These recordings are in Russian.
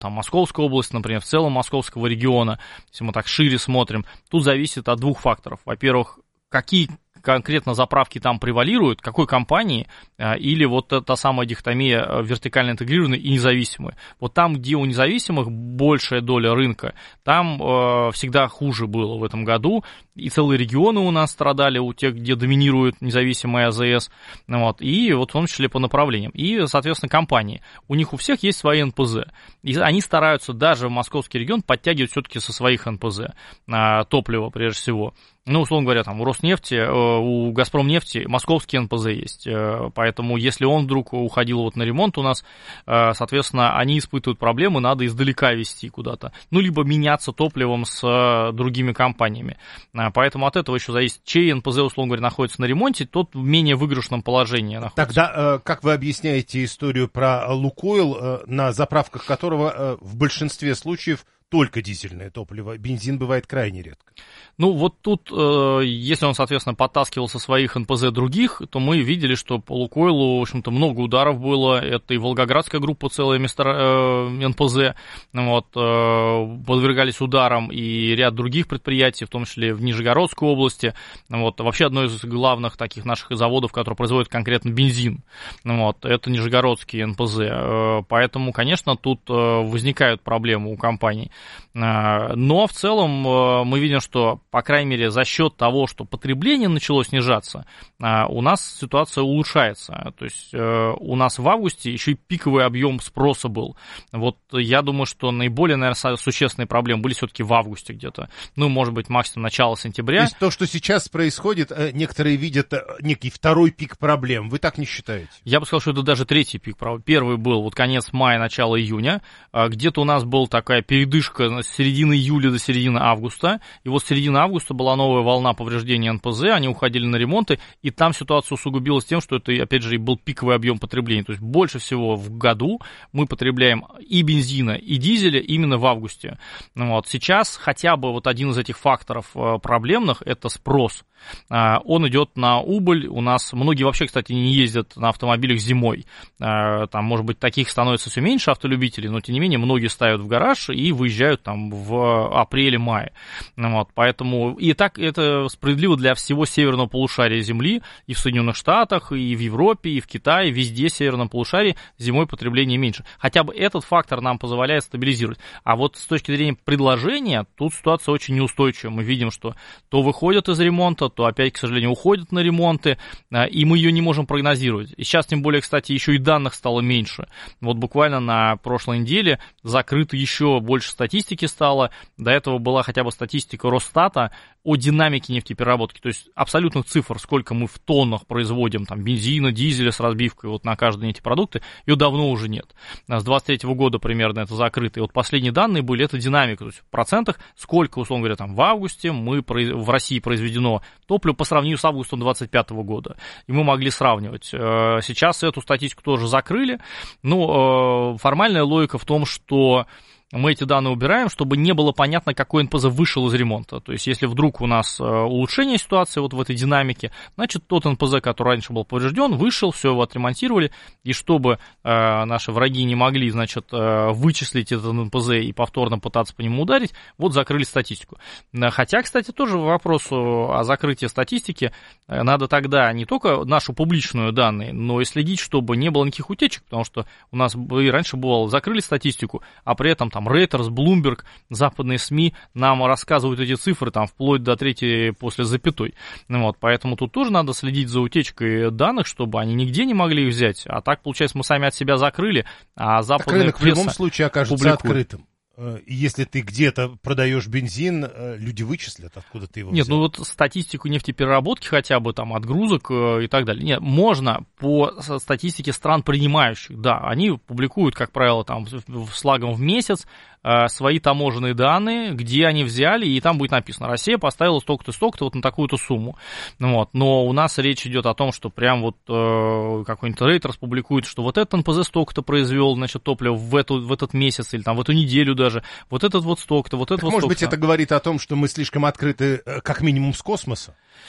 там Московской области, например, в целом Московского региона, если мы так шире смотрим, тут зависит от двух факторов. Во-первых, какие конкретно заправки там превалируют, какой компании, или вот та самая дихотомия вертикально интегрированной и независимой. Вот там, где у независимых большая доля рынка, там всегда хуже было в этом году, и целые регионы у нас страдали, у тех, где доминирует независимая АЗС, вот, и вот в том числе по направлениям. И, соответственно, компании. У них у всех есть свои НПЗ, и они стараются даже в московский регион подтягивать все-таки со своих НПЗ топливо, прежде всего. Ну, условно говоря, там у Роснефти, у Газпромнефти московский НПЗ есть, поэтому если он вдруг уходил вот на ремонт у нас, соответственно, они испытывают проблемы, надо издалека везти куда-то, ну, либо меняться топливом с другими компаниями, поэтому от этого еще зависит, чей НПЗ, условно говоря, находится на ремонте, тот в менее выигрышном положении находится. Тогда как вы объясняете историю про «Лукойл», на заправках которого в большинстве случаев только дизельное топливо, бензин бывает крайне редко? Ну, вот тут, если он, соответственно, подтаскивал со своих НПЗ других, то мы видели, что по «Лукойлу», в общем-то, много ударов было. Это и Волгоградская группа, целое НПЗ, вот, подвергались ударам, и ряд других предприятий, в том числе в Нижегородской области. Вот, вообще, одно из главных таких наших заводов, который производит конкретно бензин, вот, это Нижегородский НПЗ. Поэтому, конечно, тут возникают проблемы у компаний. Но в целом мы видим, что, по крайней мере, за счет того, что потребление начало снижаться, у нас ситуация улучшается. То есть у нас в августе еще и пиковый объем спроса был. Вот я думаю, что наиболее, наверное, существенные проблемы были все-таки в августе где-то. Ну, может быть, максимум начало сентября. То есть то, что сейчас происходит, некоторые видят некий второй пик проблем. Вы так не считаете? Я бы сказал, что это даже третий пик проблем. Первый был вот конец мая, начало июня. Где-то у нас была такая передышка с середины июля до середины августа, и вот с середины августа была новая волна повреждения НПЗ, они уходили на ремонты, и там ситуация усугубилась тем, что это, опять же, и был пиковый объем потребления, то есть больше всего в году мы потребляем и бензина, и дизеля именно в августе. Вот. Сейчас хотя бы вот один из этих факторов проблемных, это спрос. Он идет на убыль. У нас многие вообще, кстати, не ездят на автомобилях зимой. Там, может быть, таких становится все меньше автолюбителей, но, тем не менее, многие ставят в гараж и выезжают там в апреле-мае. Вот, поэтому и так это справедливо для всего северного полушария Земли, и в Соединенных Штатах, и в Европе, и в Китае, везде в северном полушарии зимой потребление меньше. Хотя бы этот фактор нам позволяет стабилизировать. А вот с точки зрения предложения, тут ситуация очень неустойчивая. Мы видим, что то выходят из ремонта, то опять, к сожалению, уходят на ремонты, и мы ее не можем прогнозировать. И сейчас, тем более, кстати, еще и данных стало меньше. Вот буквально на прошлой неделе закрыто еще больше статистики стало. До этого была хотя бы статистика Росстата о динамике нефтепереработки, то есть абсолютных цифр, сколько мы в тоннах производим там, бензина, дизеля с разбивкой вот на каждые эти продукты, ее давно уже нет. С 23 года примерно это закрыто. И вот последние данные были, это динамика, то есть в процентах, сколько, условно говоря, там в августе в России произведено топлива по сравнению с августом 2025 года. И мы могли сравнивать. Сейчас эту статистику тоже закрыли. Ну, формальная логика в том, что мы эти данные убираем, чтобы не было понятно, какой НПЗ вышел из ремонта. То есть, если вдруг у нас улучшение ситуации вот в этой динамике, значит, тот НПЗ, который раньше был поврежден, вышел, все его отремонтировали, и чтобы наши враги не могли, значит, вычислить этот НПЗ и повторно пытаться по нему ударить, вот закрыли статистику. Хотя, кстати, тоже вопрос о закрытии статистики, надо тогда не только нашу публичную данные, но и следить, чтобы не было никаких утечек, потому что у нас и раньше бывало, закрыли статистику, а при этом там Reuters, Bloomberg, западные СМИ нам рассказывают эти цифры там вплоть до третьей после запятой. Вот, поэтому тут тоже надо следить за утечкой данных, чтобы они нигде не могли их взять. А так, получается, мы сами от себя закрыли, а западная рынок пресса в любом случае окажется публикует. открытым. И если ты где-то продаешь бензин, люди вычислят, откуда ты его взял. Нет, ну вот статистику нефтепереработки хотя бы, там, отгрузок и так далее. Нет, можно по статистике стран принимающих, да, они публикуют, как правило, там, с лагом в месяц свои таможенные данные, где они взяли, и там будет написано, Россия поставила столько-то, столько-то вот на такую-то сумму. Вот. Но у нас речь идет о том, что прям вот какой-нибудь Reuters публикует, что вот этот НПЗ столько-то произвел, значит, топливо в этот месяц или там в эту неделю даже, вот этот вот столько-то, вот этот вот столько-то. Может быть, это говорит о том, что мы слишком открыты как минимум с космоса?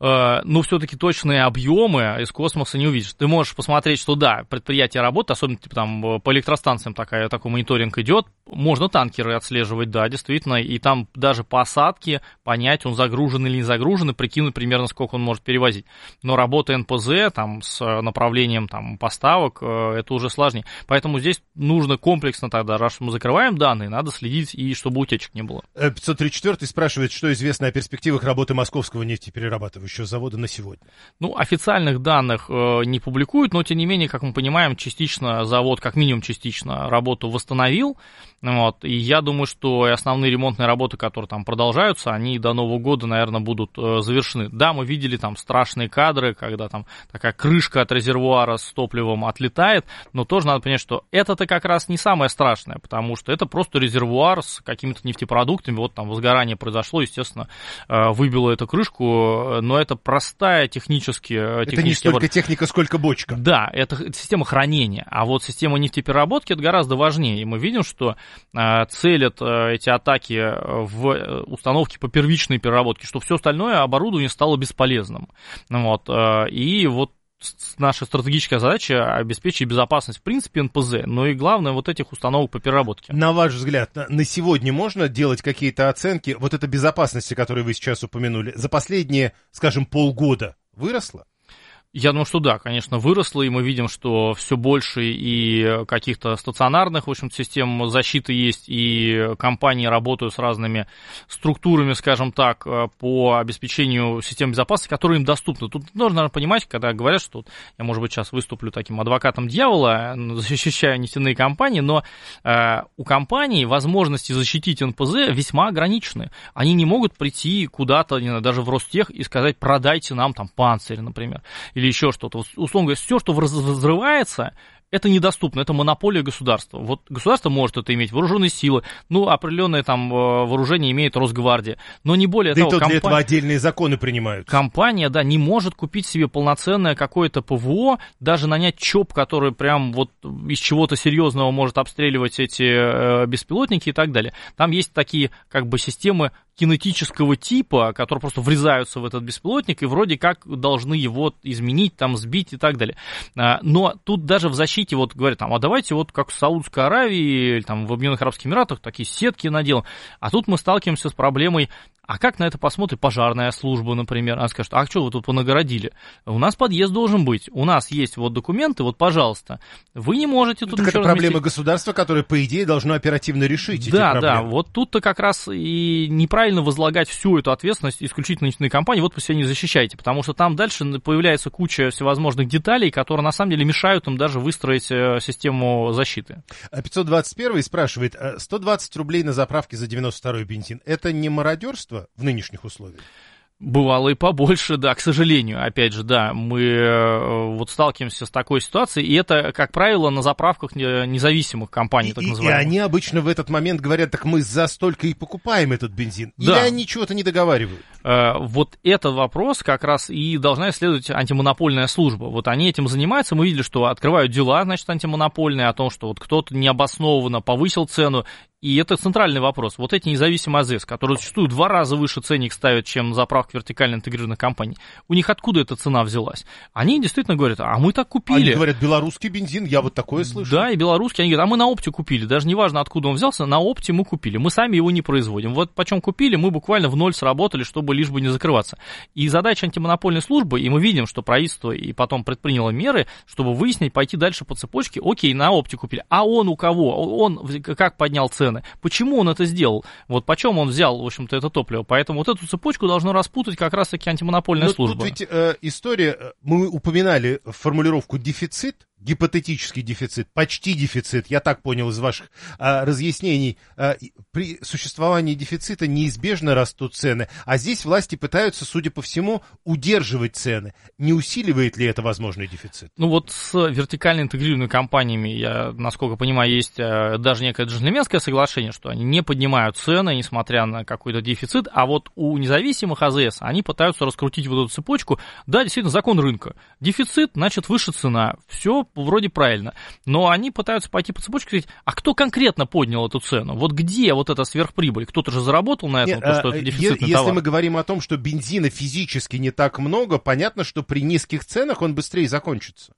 но все-таки точные объемы из космоса не увидишь. Ты можешь посмотреть, что да, предприятие работает, особенно типа, там по электростанциям такой мониторинг идет, можно танкеры отслеживать, да, действительно, и там даже по осадке понять, он загружен или не загружен, и прикинуть примерно, сколько он может перевозить. Но работа НПЗ там, с направлением там, поставок, это уже сложнее. Поэтому здесь нужно комплексно тогда, раз мы закрываем данные, надо следить, и чтобы утечек не было. 534 спрашивает, что известно о перспективах работы Московского нефтеперерабатывающего завода на сегодня. Ну, официальных данных не публикуют, но, тем не менее, как мы понимаем, частично завод, как минимум частично, работу восстановил. Вот, и я думаю, что и основные ремонтные работы, которые там продолжаются, они до Нового года, наверное, будут завершены. Да, мы видели там страшные кадры, когда там такая крышка от резервуара с топливом отлетает, но тоже надо понять, что это-то как раз не самое страшное, потому что это просто резервуар с какими-то нефтепродуктами, вот там возгорание произошло, естественно, выбило эту крышку, но это простая техническая... Это не столько техника, сколько бочка. Да, это система хранения, а вот система нефтепереработки это гораздо важнее, и мы видим, что целят эти атаки в установке по первичной переработке, что все остальное оборудование стало бесполезным. Вот, и вот наша стратегическая задача обеспечить безопасность в принципе НПЗ, но и главное вот этих установок по переработке. На ваш взгляд, на сегодня можно делать какие-то оценки? Вот эта безопасность, которую вы сейчас упомянули, за последние, скажем, полгода выросла? Я думаю, что да, конечно, выросло, и мы видим, что все больше и каких-то стационарных, в общем, систем защиты есть, и компании работают с разными структурами, скажем так, по обеспечению систем безопасности, которые им доступны. Тут нужно, наверное, понимать, когда говорят, что я, может быть, сейчас выступлю таким адвокатом дьявола, защищаю нефтяные компании, но у компаний возможности защитить НПЗ весьма ограничены. Они не могут прийти куда-то, не знаю, даже в Ростех и сказать, продайте нам там панцирь, например, или еще что-то. Условно говоря, все, что взрывается, это недоступно, это монополия государства. Вот государство может это иметь, вооруженные силы, ну, определенное там вооружение имеет Росгвардия, но не более того. Да и то для этого отдельные законы принимают. Компания, да, не может купить себе полноценное какое-то ПВО, даже нанять ЧОП, который прям вот из чего-то серьезного может обстреливать эти беспилотники и так далее. Там есть такие, как бы, системы кинетического типа, которые просто врезаются в этот беспилотник и вроде как должны его изменить, там, сбить и так далее. Но тут даже в защите вот говорят, там, а давайте вот как в Саудовской Аравии или там в Объединенных Арабских Эмиратах такие сетки наделаем. А тут мы сталкиваемся с проблемой, а как на это посмотрит пожарная служба, например? Она скажет, а что вы тут понагородили? У нас подъезд должен быть, у нас есть вот документы, вот, пожалуйста. Вы не можете тут так ничего это проблема разместить. Государства, которое, по идее, должно оперативно решить эти проблемы. Да, вот тут-то как раз и неправильно возлагать всю эту ответственность исключительно нефтяной компании, вот пусть они защищаете, потому что там дальше появляется куча всевозможных деталей, которые на самом деле мешают им даже выстроить систему защиты. 521 спрашивает, 120 рублей на заправке за 92-й бензин, это не мародерство в нынешних условиях? Бывало и побольше, да, к сожалению, опять же, да, мы вот сталкиваемся с такой ситуацией, и это, как правило, на заправках независимых компаний, так называемых. И они обычно в этот момент говорят, так мы за столько и покупаем этот бензин, или они чего-то не договаривают? Вот этот вопрос как раз и должна исследовать антимонопольная служба. Вот они этим занимаются, мы видели, что открывают дела, значит, антимонопольные, о том, что вот кто-то необоснованно повысил цену. И это центральный вопрос. Вот эти независимые АЗС, которые зачастую 2 раза выше ценник ставят, чем заправки вертикально интегрированных компаний, у них откуда эта цена взялась? Они действительно говорят, а мы так купили. Они говорят, белорусский бензин, я вот такое слышу. Да, и белорусский, они говорят, а мы на опте купили. Даже неважно, откуда он взялся, на опте мы купили. Мы сами его не производим. Вот почем купили, мы буквально в ноль сработали, чтобы лишь бы не закрываться. И задача антимонопольной службы, и мы видим, что правительство и потом предприняло меры, чтобы выяснить, пойти дальше по цепочке, окей, на опте купили. А он у кого? Он как поднял цены? Почему он это сделал? Вот почем он взял, в общем-то, это топливо? Поэтому вот эту цепочку должно распутать как раз-таки антимонопольная служба. Тут ведь история, мы упоминали формулировку «дефицит», гипотетический дефицит, почти дефицит, я так понял из ваших разъяснений, при существовании дефицита неизбежно растут цены, а здесь власти пытаются, судя по всему, удерживать цены. Не усиливает ли это возможный дефицит? Ну вот с вертикально интегрированными компаниями, я, насколько понимаю, есть даже некое джентльменское соглашение, что они не поднимают цены, несмотря на какой-то дефицит, а вот у независимых АЗС они пытаются раскрутить вот эту цепочку. Да, действительно, закон рынка. Дефицит, значит, выше цена. Все вроде правильно. Но они пытаются пойти по цепочке и сказать, а кто конкретно поднял эту цену? Вот где вот эта сверхприбыль? Кто-то же заработал на этом, то, что это дефицитный товар. Если мы говорим о том, что бензина физически не так много, понятно, что при низких ценах он быстрее закончится.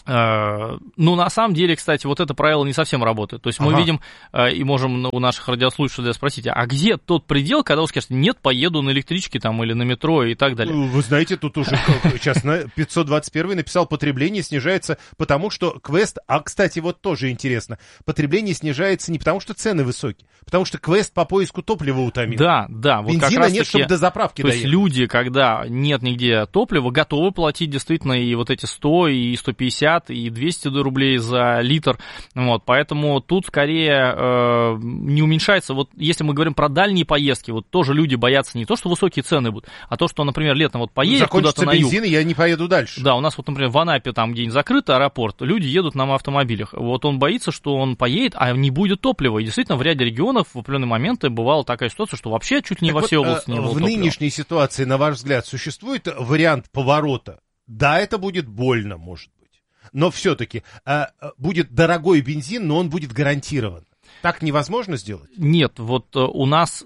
Ну, на самом деле, кстати, вот это правило не совсем работает. То есть мы видим и можем у наших радиослушателей спросить, а где тот предел, когда вы скажете, нет, поеду на электричке там или на метро и так далее? Вы знаете, тут уже сейчас 521 написал, потребление снижается потому, что Квест... А, кстати, вот тоже интересно. Потребление снижается не потому, что цены высокие, потому что Квест по поиску топлива утомил. Да. Вот бензина как раз нет, чтобы до заправки доехать. То есть люди, когда нет нигде топлива, готовы платить действительно и вот эти 100, и 150, и 200 рублей за литр, вот, поэтому тут скорее не уменьшается, вот если мы говорим про дальние поездки, вот тоже люди боятся не то, что высокие цены будут, а то, что, например, летом вот поедет куда-то на юг. Закончится бензин, и я не поеду дальше. Да, у нас вот, например, в Анапе там где-нибудь закрыт аэропорт, люди едут на автомобилях, вот он боится, что он поедет, а не будет топлива, и действительно в ряде регионов в определенные моменты бывала такая ситуация, что вообще чуть ли не во всей области не было топлива. В нынешней ситуации, на ваш взгляд, существует вариант поворота? Да, это будет больно, может быть. Но все-таки будет дорогой бензин, но он будет гарантирован. Так невозможно сделать? Нет, вот у нас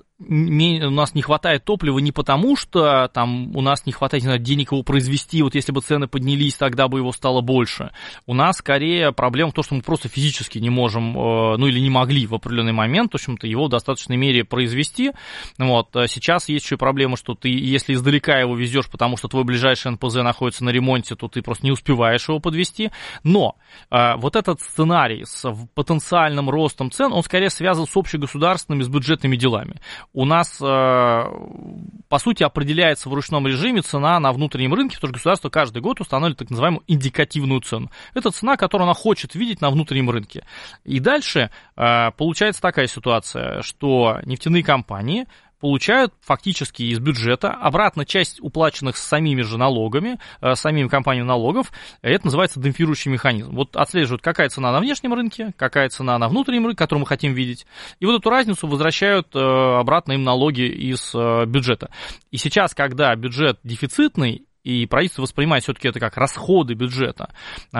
не хватает топлива не потому, что там у нас не хватает, не знаю, денег его произвести, вот если бы цены поднялись, тогда бы его стало больше. У нас скорее проблема в том, что мы просто физически не можем, ну или не могли в определенный момент, в общем-то, его в достаточной мере произвести. Вот. Сейчас есть еще и проблема, что ты, если издалека его везешь, потому что твой ближайший НПЗ находится на ремонте, то ты просто не успеваешь его подвести. Но вот этот сценарий с потенциальным ростом цен, он скорее связан с общегосударственными, с бюджетными делами. У нас, по сути, определяется в ручном режиме цена на внутреннем рынке, потому что государство каждый год устанавливает так называемую индикативную цену. Это цена, которую она хочет видеть на внутреннем рынке. И дальше получается такая ситуация, что нефтяные компании получают фактически из бюджета обратно часть уплаченных самими же налогами, самими компаниями налогов. Это называется демпфирующий механизм. Вот отслеживают, какая цена на внешнем рынке, какая цена на внутреннем рынке, которую мы хотим видеть. И вот эту разницу возвращают обратно им налоги из бюджета. И сейчас, когда бюджет дефицитный, и правительство воспринимает все-таки это как расходы бюджета.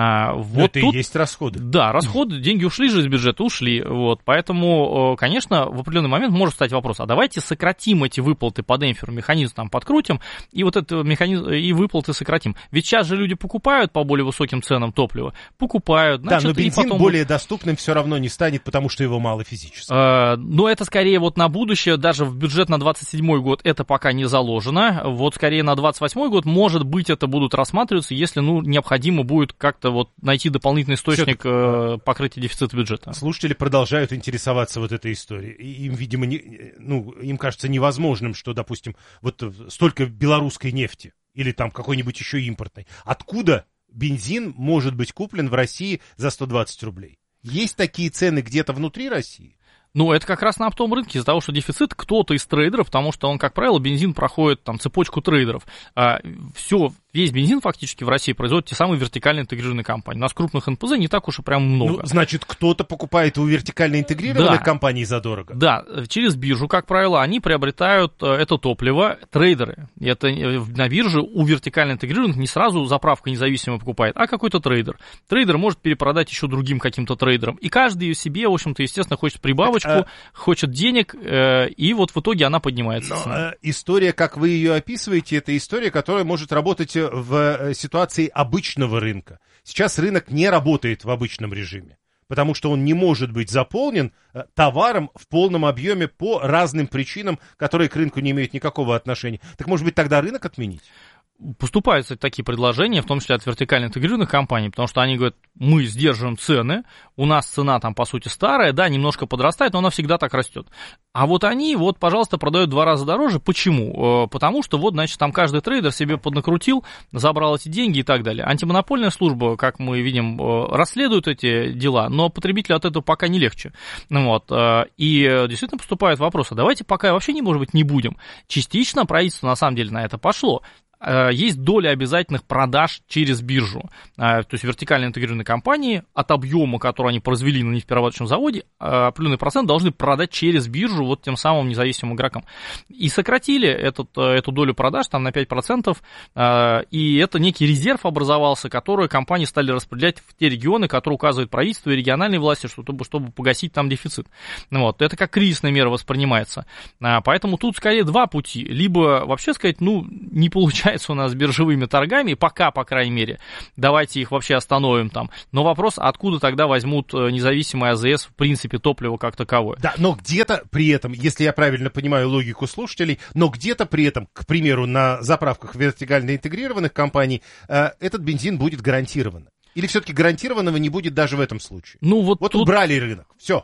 Вот это тут, и есть расходы. Да, расходы, деньги ушли же из бюджета, ушли. Вот, поэтому, конечно, в определенный момент может встать вопрос, а давайте сократим эти выплаты по демпферу, механизм там подкрутим, и вот этот механизм, и выплаты сократим. Ведь сейчас же люди покупают по более высоким ценам топливо, покупают. Значит, да, но бензин потом более доступным все равно не станет, потому что его мало физически. Но это скорее вот на будущее, даже в бюджет на 27 год это пока не заложено. Вот скорее на 28 год, может быть, это будут рассматриваться, если, необходимо будет как-то вот найти дополнительный источник покрытия дефицита бюджета. Слушатели продолжают интересоваться вот этой историей. И им, видимо, им кажется невозможным, что, допустим, вот столько белорусской нефти или там какой-нибудь еще импортной. Откуда бензин может быть куплен в России за 120 рублей? Есть такие цены где-то внутри России? Это как раз на оптовом рынке из-за того, что дефицит кто-то из трейдеров, потому что он, как правило, бензин проходит там цепочку трейдеров. Весь бензин фактически в России производят те самые вертикально интегрированные компании. У нас крупных НПЗ не так уж и прям много. Значит, кто-то покупает у вертикально интегрированных компаний задорого? Да, через биржу, как правило, они приобретают это топливо, трейдеры. Это на бирже у вертикально интегрированных не сразу заправка независимая покупает, а какой-то трейдер. Трейдер может перепродать еще другим каким-то трейдерам. И каждый себе, в общем-то, естественно, хочет прибавочку, хочет денег, и вот в итоге она поднимается. Но история, как вы ее описываете, это история, которая может работать в ситуации обычного рынка. Сейчас рынок не работает в обычном режиме, потому что он не может быть заполнен товаром в полном объеме по разным причинам, которые к рынку не имеют никакого отношения. Так, может быть, тогда рынок отменить? Поступают такие предложения, в том числе от вертикально интегрированных компаний, потому что они говорят, мы сдерживаем цены, у нас цена там, по сути, старая, да, немножко подрастает, но она всегда так растет. А вот они, пожалуйста, продают в 2 раза дороже. Почему? Потому что, значит, там каждый трейдер себе поднакрутил, забрал эти деньги и так далее. Антимонопольная служба, как мы видим, расследует эти дела, но потребителю от этого пока не легче. И действительно поступает вопрос, а давайте пока вообще, может быть, не будем. Частично правительство, на самом деле, на это пошло. есть доля обязательных продаж через биржу. То есть вертикально интегрированные компании от объема, который они произвели на нефтеперерабатывающем заводе, определенный процент должны продать через биржу вот тем самым независимым игрокам. И сократили эту долю продаж там на 5%, и это некий резерв образовался, который компании стали распределять в те регионы, которые указывают правительство и региональные власти, чтобы погасить там дефицит. Вот. Это как кризисная мера воспринимается. Поэтому тут скорее два пути. Либо вообще сказать, не получается у нас с биржевыми торгами, пока, по крайней мере, давайте их вообще остановим там. Но вопрос, откуда тогда возьмут независимые АЗС, в принципе, топливо как таковое. Да, но где-то при этом, если я правильно понимаю логику слушателей, но где-то при этом, к примеру, на заправках вертикально интегрированных компаний, этот бензин будет гарантированно. Или все-таки гарантированного не будет даже в этом случае? Вот тут... убрали рынок, все.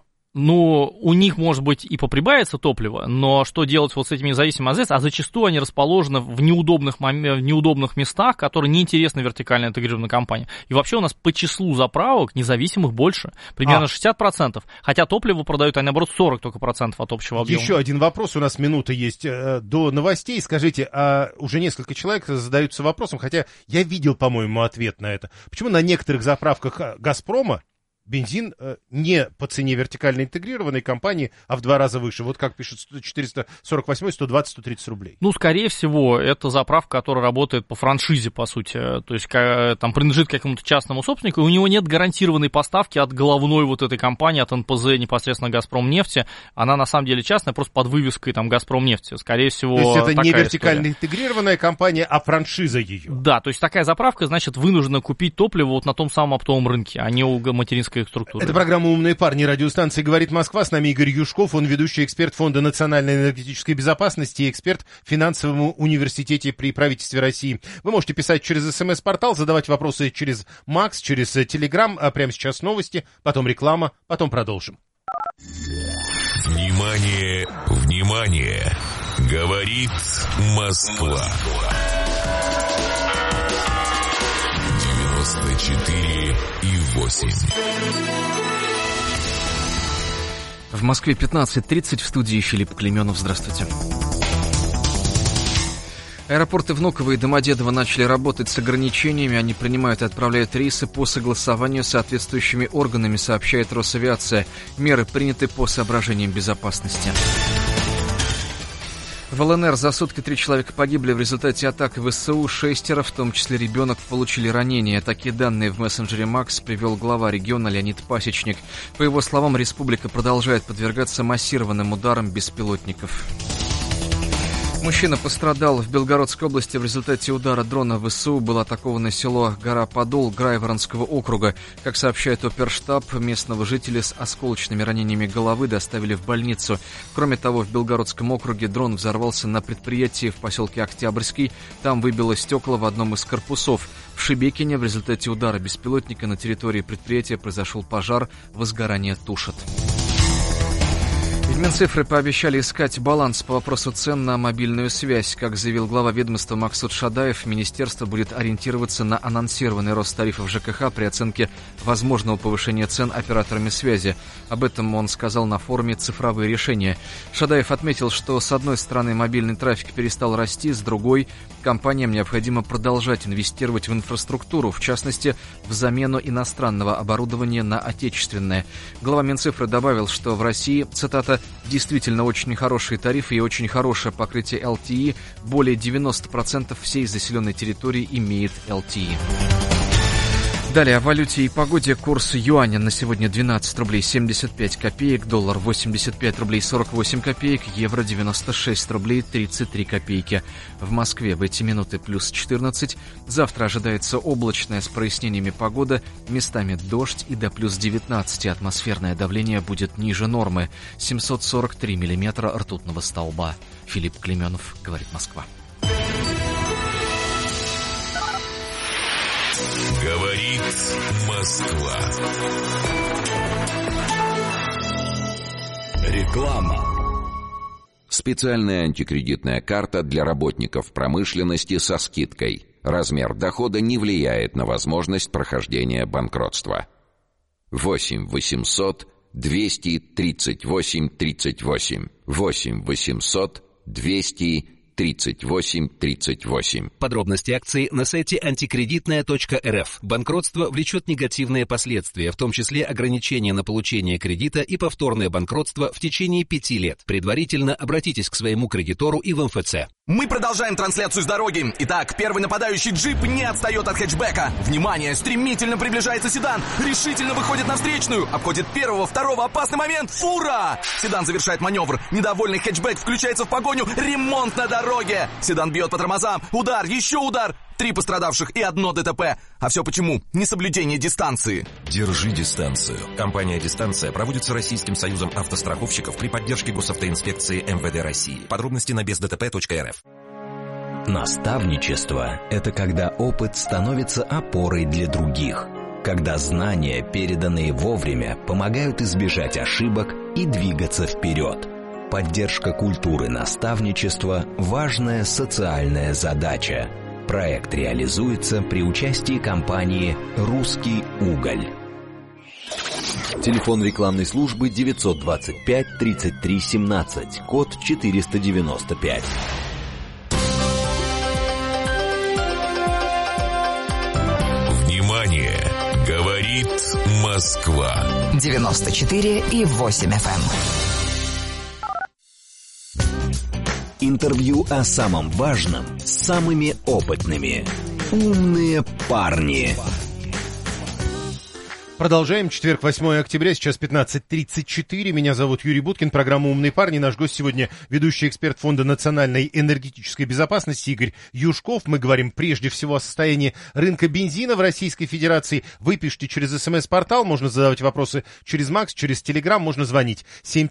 У них, может быть, и поприбавится топливо, но что делать вот с этими независимыми АЗС? А зачастую они расположены в неудобных местах, которые неинтересны вертикально интегрированной компании. И вообще у нас по числу заправок независимых больше, примерно 60%. Хотя топливо продают, они, наоборот, 40% только процентов от общего объема. Еще один вопрос, у нас минута есть до новостей. Скажите, уже несколько человек задаются вопросом, хотя я видел, по-моему, ответ на это. Почему на некоторых заправках «Газпрома» бензин не по цене вертикально интегрированной компании, а в 2 раза выше? Вот как пишут, 448, 120, 130 рублей. Скорее всего, это заправка, которая работает по франшизе, по сути. То есть там принадлежит какому-то частному собственнику, и у него нет гарантированной поставки от головной вот этой компании, от НПЗ, непосредственно «Газпромнефти». Она на самом деле частная, просто под вывеской там «Газпромнефти». Скорее всего, то есть это не история. вертикально интегрированная компания, а франшиза ее. Да, то есть такая заправка, значит, вынуждена купить топливо вот на том самом оптовом рынке, а не у материнской структуры. Это программа «Умные парни», радиостанции «Говорит Москва». С нами Игорь Юшков, он ведущий эксперт Фонда национальной энергетической безопасности и эксперт в финансовом университете при правительстве России. Вы можете писать через СМС-портал, задавать вопросы через Макс, через Телеграм. А прямо сейчас новости, потом реклама, потом продолжим. Внимание, внимание! Говорит Москва. 94,8. В Москве 15:30, в студии Филипп Клеменов. Здравствуйте. Аэропорты Внуково и Домодедово начали работать с ограничениями. Они принимают и отправляют рейсы по согласованию с соответствующими органами, сообщает Росавиация. Меры приняты по соображениям безопасности. В ЛНР за сутки 3 человека погибли в результате атак ВСУ, 6, в том числе ребенок, получили ранения. Такие данные в мессенджере Макс привел глава региона Леонид Пасечник. По его словам, республика продолжает подвергаться массированным ударам беспилотников. Мужчина пострадал в Белгородской области в результате удара дрона ВСУ. Было атаковано село Гора-Подол Грайворонского округа. Как сообщает оперштаб, местного жителя с осколочными ранениями головы доставили в больницу. Кроме того, в Белгородском округе дрон взорвался на предприятии в поселке Октябрьский. Там выбило стекла в одном из корпусов. В Шебекине в результате удара беспилотника на территории предприятия произошел пожар, возгорание тушат. В Минцифры пообещали искать баланс по вопросу цен на мобильную связь. Как заявил глава ведомства Максут Шадаев, министерство будет ориентироваться на анонсированный рост тарифов ЖКХ при оценке возможного повышения цен операторами связи. Об этом он сказал на форуме «Цифровые решения». Шадаев отметил, что с одной стороны мобильный трафик перестал расти, с другой компаниям необходимо продолжать инвестировать в инфраструктуру, в частности, в замену иностранного оборудования на отечественное. Глава Минцифры добавил, что в России, цитата, действительно очень хорошие тарифы и очень хорошее покрытие LTE. Более 90% всей заселенной территории имеет LTE. Далее о валюте и погоде. Курс юаня на сегодня 12 рублей 75 копеек, доллар 85 рублей 48 копеек, евро 96 рублей 33 копейки. В Москве в эти минуты плюс 14. Завтра ожидается облачная с прояснениями погода, местами дождь и до плюс 19. Атмосферное давление будет ниже нормы. 743 миллиметра ртутного столба. Филипп Клеменов, говорит Москва. Говорит Москва. Реклама. Специальная антикредитная карта для работников промышленности со скидкой. Размер дохода не влияет на возможность прохождения банкротства. 8 800 238 38. 8 800 238 38 38. Подробности акции на сайте антикредитная.рф. Банкротство влечет негативные последствия, в том числе ограничения на получение кредита и повторное банкротство в течение 5 лет. Предварительно обратитесь к своему кредитору и в МФЦ. Мы продолжаем трансляцию с дороги. Итак, первый нападающий джип не отстает от хэтчбека. Внимание, стремительно приближается седан. Решительно выходит на встречную. Обходит первого, второго, опасный момент. Фура! Седан завершает маневр. Недовольный хэтчбек включается в погоню. Ремонт на дороге. Седан бьет по тормозам. Удар, еще удар. 3 пострадавших и 1 ДТП. А все почему? Несоблюдение дистанции. Держи дистанцию. Компания «Дистанция» проводится Российским союзом автостраховщиков при поддержке госавтоинспекции МВД России. Подробности на бездтп.рф. Наставничество – это когда опыт становится опорой для других. Когда знания, переданные вовремя, помогают избежать ошибок и двигаться вперед. Поддержка культуры наставничества – важная социальная задача. Проект реализуется при участии компании «Русский уголь». Телефон рекламной службы 925 33 17, код 495. Внимание! Говорит Москва. 94,8 FM. Интервью о самом важном с самыми опытными. Умные парни. Продолжаем. Четверг, 8 октября, сейчас 15:34. Меня зовут Юрий Буткин, программа «Умные парни». Наш гость сегодня ведущий эксперт Фонда национальной энергетической безопасности Игорь Юшков. Мы говорим прежде всего о состоянии рынка бензина в Российской Федерации. Вы пишите через СМС-портал, можно задавать вопросы через Макс, через Телеграм, можно звонить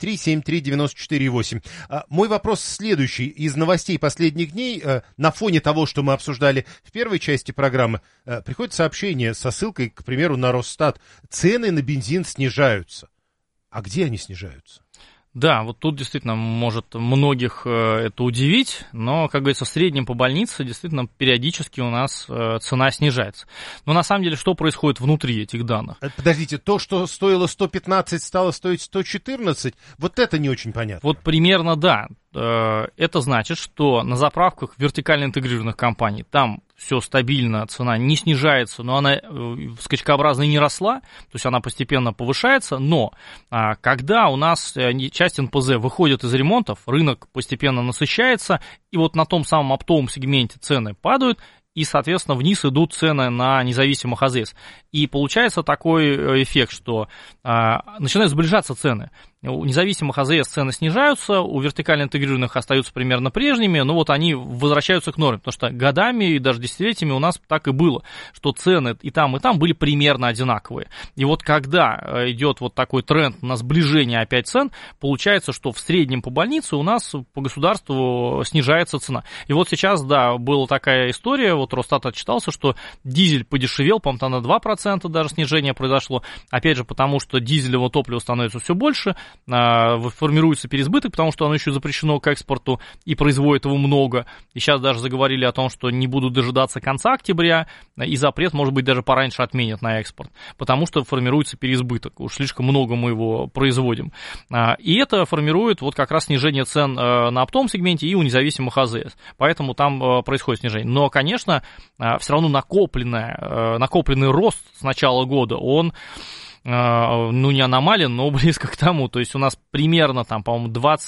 7373948. Мой вопрос следующий. Из новостей последних дней, на фоне того, что мы обсуждали в первой части программы, приходит сообщение со ссылкой, к примеру, на Росстат. Цены на бензин снижаются. А где они снижаются? Да, вот тут действительно может многих это удивить, но, как говорится, в среднем по больнице действительно периодически у нас цена снижается. Но на самом деле что происходит внутри этих данных? Подождите, то, что стоило 115, стало стоить 114, вот это не очень понятно. Вот примерно да. Это значит, что на заправках вертикально интегрированных компаний там все стабильно, цена не снижается, но она скачкообразно не росла, то есть она постепенно повышается, но когда у нас часть НПЗ выходит из ремонтов, рынок постепенно насыщается, и вот на том самом оптовом сегменте цены падают, и, соответственно, вниз идут цены на независимых АЗС. И получается такой эффект, что начинают сближаться цены. У независимых АЗС цены снижаются, у вертикально интегрированных остаются примерно прежними, но вот они возвращаются к норме, потому что годами и даже десятилетиями у нас так и было, что цены и там были примерно одинаковые. И вот когда идет вот такой тренд на сближение опять цен, получается, что в среднем по больнице у нас по государству снижается цена. И вот сейчас, да, была такая история, вот Росстат отчитался, что дизель подешевел, по-моему, там на 2% даже снижение произошло, опять же, потому что дизелевого топлива становится все больше, формируется переизбыток, потому что оно еще запрещено к экспорту и производит его много. И сейчас даже заговорили о том, что не будут дожидаться конца октября, и запрет, может быть, даже пораньше отменят на экспорт, потому что формируется переизбыток. Уж слишком много мы его производим. И это формирует вот как раз снижение цен на оптовом сегменте и у независимых АЗС. Поэтому там происходит снижение. Но, конечно, все равно накопленный рост с начала года, он не аномален, но близко к тому. То есть у нас примерно, там, по-моему,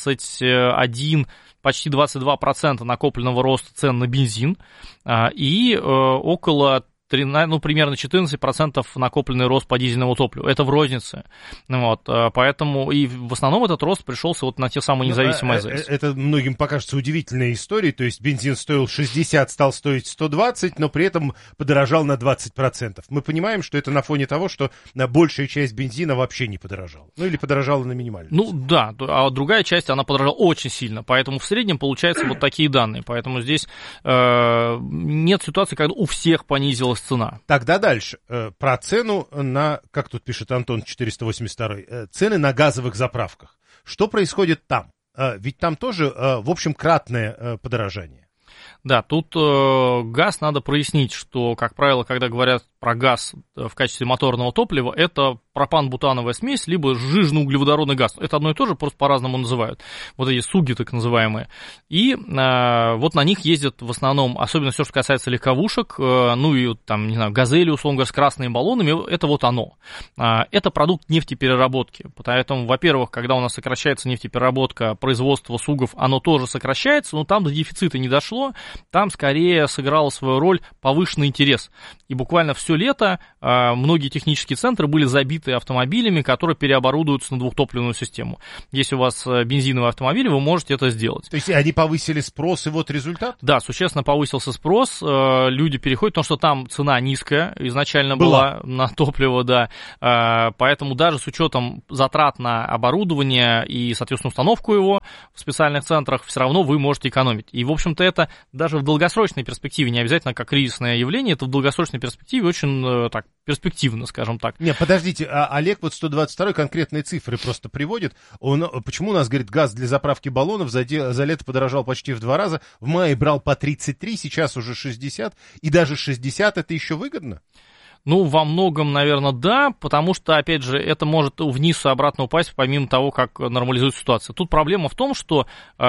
21, почти 22% накопленного роста цен на бензин и около примерно 14% накопленный рост по дизельному топливу. Это в рознице. Вот, поэтому и в основном этот рост пришелся вот на те самые независимые АЗС. Это многим покажется удивительной историей. То есть бензин стоил 60, стал стоить 120, но при этом подорожал на 20%. Мы понимаем, что это на фоне того, что большая часть бензина вообще не подорожала. Ну или подорожала на минимальную. Ну да, а другая часть, она подорожала очень сильно. Поэтому в среднем получаются вот такие данные. Поэтому здесь нет ситуации, когда у всех понизилась цена. Тогда дальше. Про цену на, как тут пишет Антон 482, цены на газовых заправках. Что происходит там? Ведь там тоже, в общем, кратное подорожание. Да, тут газ надо прояснить, что, как правило, когда говорят про газ в качестве моторного топлива, это пропан-бутановая смесь, либо жиженно-углеводородный газ. Это одно и то же, просто по-разному называют. Вот эти суги так называемые. И вот на них ездят в основном, особенно все, что касается легковушек, ну и там, не знаю, газели, условно говоря, с красными баллонами, это вот оно. Это продукт нефтепереработки. Поэтому, во-первых, когда у нас сокращается нефтепереработка, производство сугов, оно тоже сокращается, но там до дефицита не дошло, там скорее сыграла свою роль повышенный интерес. И буквально все лето многие технические центры были забиты автомобилями, которые переоборудуются на двухтопливную систему. Если у вас бензиновый автомобиль, вы можете это сделать. То есть они повысили спрос, и вот результат? Да, существенно повысился спрос, люди переходят, потому что там цена низкая изначально была на топливо, да, поэтому даже с учетом затрат на оборудование и, соответственно, установку его в специальных центрах, все равно вы можете экономить. И, в общем-то, это даже в долгосрочной перспективе, не обязательно как кризисное явление, это в долгосрочной перспективе очень так перспективно, скажем так. Не, подождите, Олег вот 122 конкретные цифры просто приводит. Почему у нас, говорит, газ для заправки баллонов за лето подорожал почти в 2 раза, в мае брал по 33, сейчас уже 60, и даже 60 это еще выгодно? Ну, во многом, наверное, да, потому что, опять же, это может вниз и обратно упасть, помимо того, как нормализуется ситуация. Тут проблема в том, что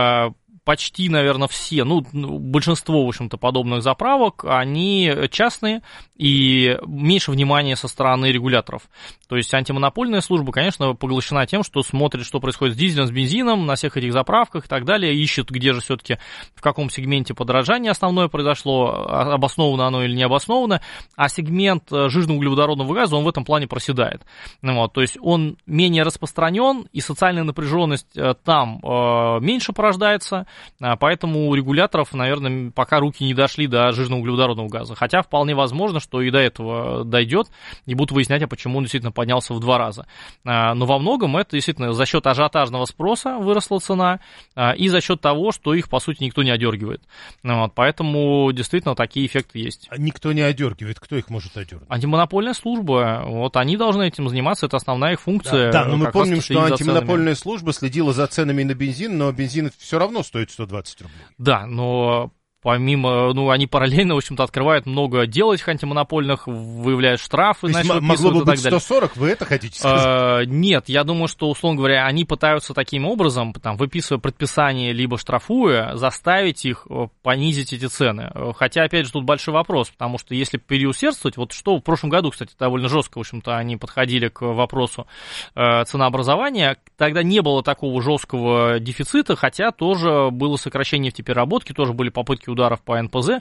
почти, наверное, все, большинство, в общем-то, подобных заправок, они частные и меньше внимания со стороны регуляторов. То есть антимонопольная служба, конечно, поглощена тем, что смотрит, что происходит с дизелем, с бензином на всех этих заправках и так далее, ищет, где же все-таки, в каком сегменте подорожание основное произошло, обосновано оно или не обосновано, а сегмент жирно-углеводородного газа, он в этом плане проседает. То есть он менее распространен, и социальная напряженность там меньше порождается. Поэтому у регуляторов, наверное, пока руки не дошли до жирно-углеводородного газа. Хотя вполне возможно, что и до этого дойдет, и будут выяснять, а почему он действительно поднялся в 2 раза. Но во многом это действительно за счет ажиотажного спроса выросла цена, и за счет того, что их, по сути, никто не одергивает. Поэтому действительно такие эффекты есть. Никто не одергивает. Кто их может одергивать? Антимонопольная служба. Вот они должны этим заниматься, это основная их функция. Да, но мы помним, что антимонопольная служба следила за ценами на бензин, но бензин все равно стоит 120 рублей. Да, но помимо, они параллельно, в общем-то, открывают много дел этих антимонопольных, выявляют штрафы. То есть могло бы быть 140, вы это хотите сказать? Нет, я думаю, что, условно говоря, они пытаются таким образом, выписывая предписание, либо штрафуя, заставить их понизить эти цены. Хотя, опять же, тут большой вопрос, потому что если переусердствовать, вот что в прошлом году, кстати, довольно жестко, в общем-то, они подходили к вопросу ценообразования, тогда не было такого жесткого дефицита, хотя тоже было сокращение нефтепереработки, тоже были попытки ударов по НПЗ,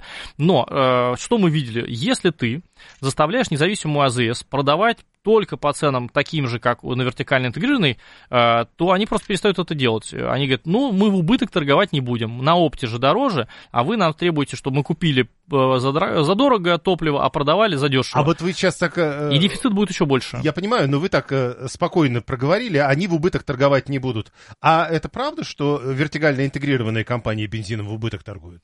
но что мы видели? Если ты заставляешь независимую АЗС продавать только по ценам таким же, как на вертикально интегрированной, то они просто перестают это делать. Они говорят, мы в убыток торговать не будем, на опте же дороже, а вы нам требуете, чтобы мы купили задорого топливо, а продавали задешево. А вот вы сейчас так... И дефицит будет еще больше. Я понимаю, но вы так спокойно проговорили, они в убыток торговать не будут. А это правда, что вертикально интегрированные компании бензином в убыток торгуют?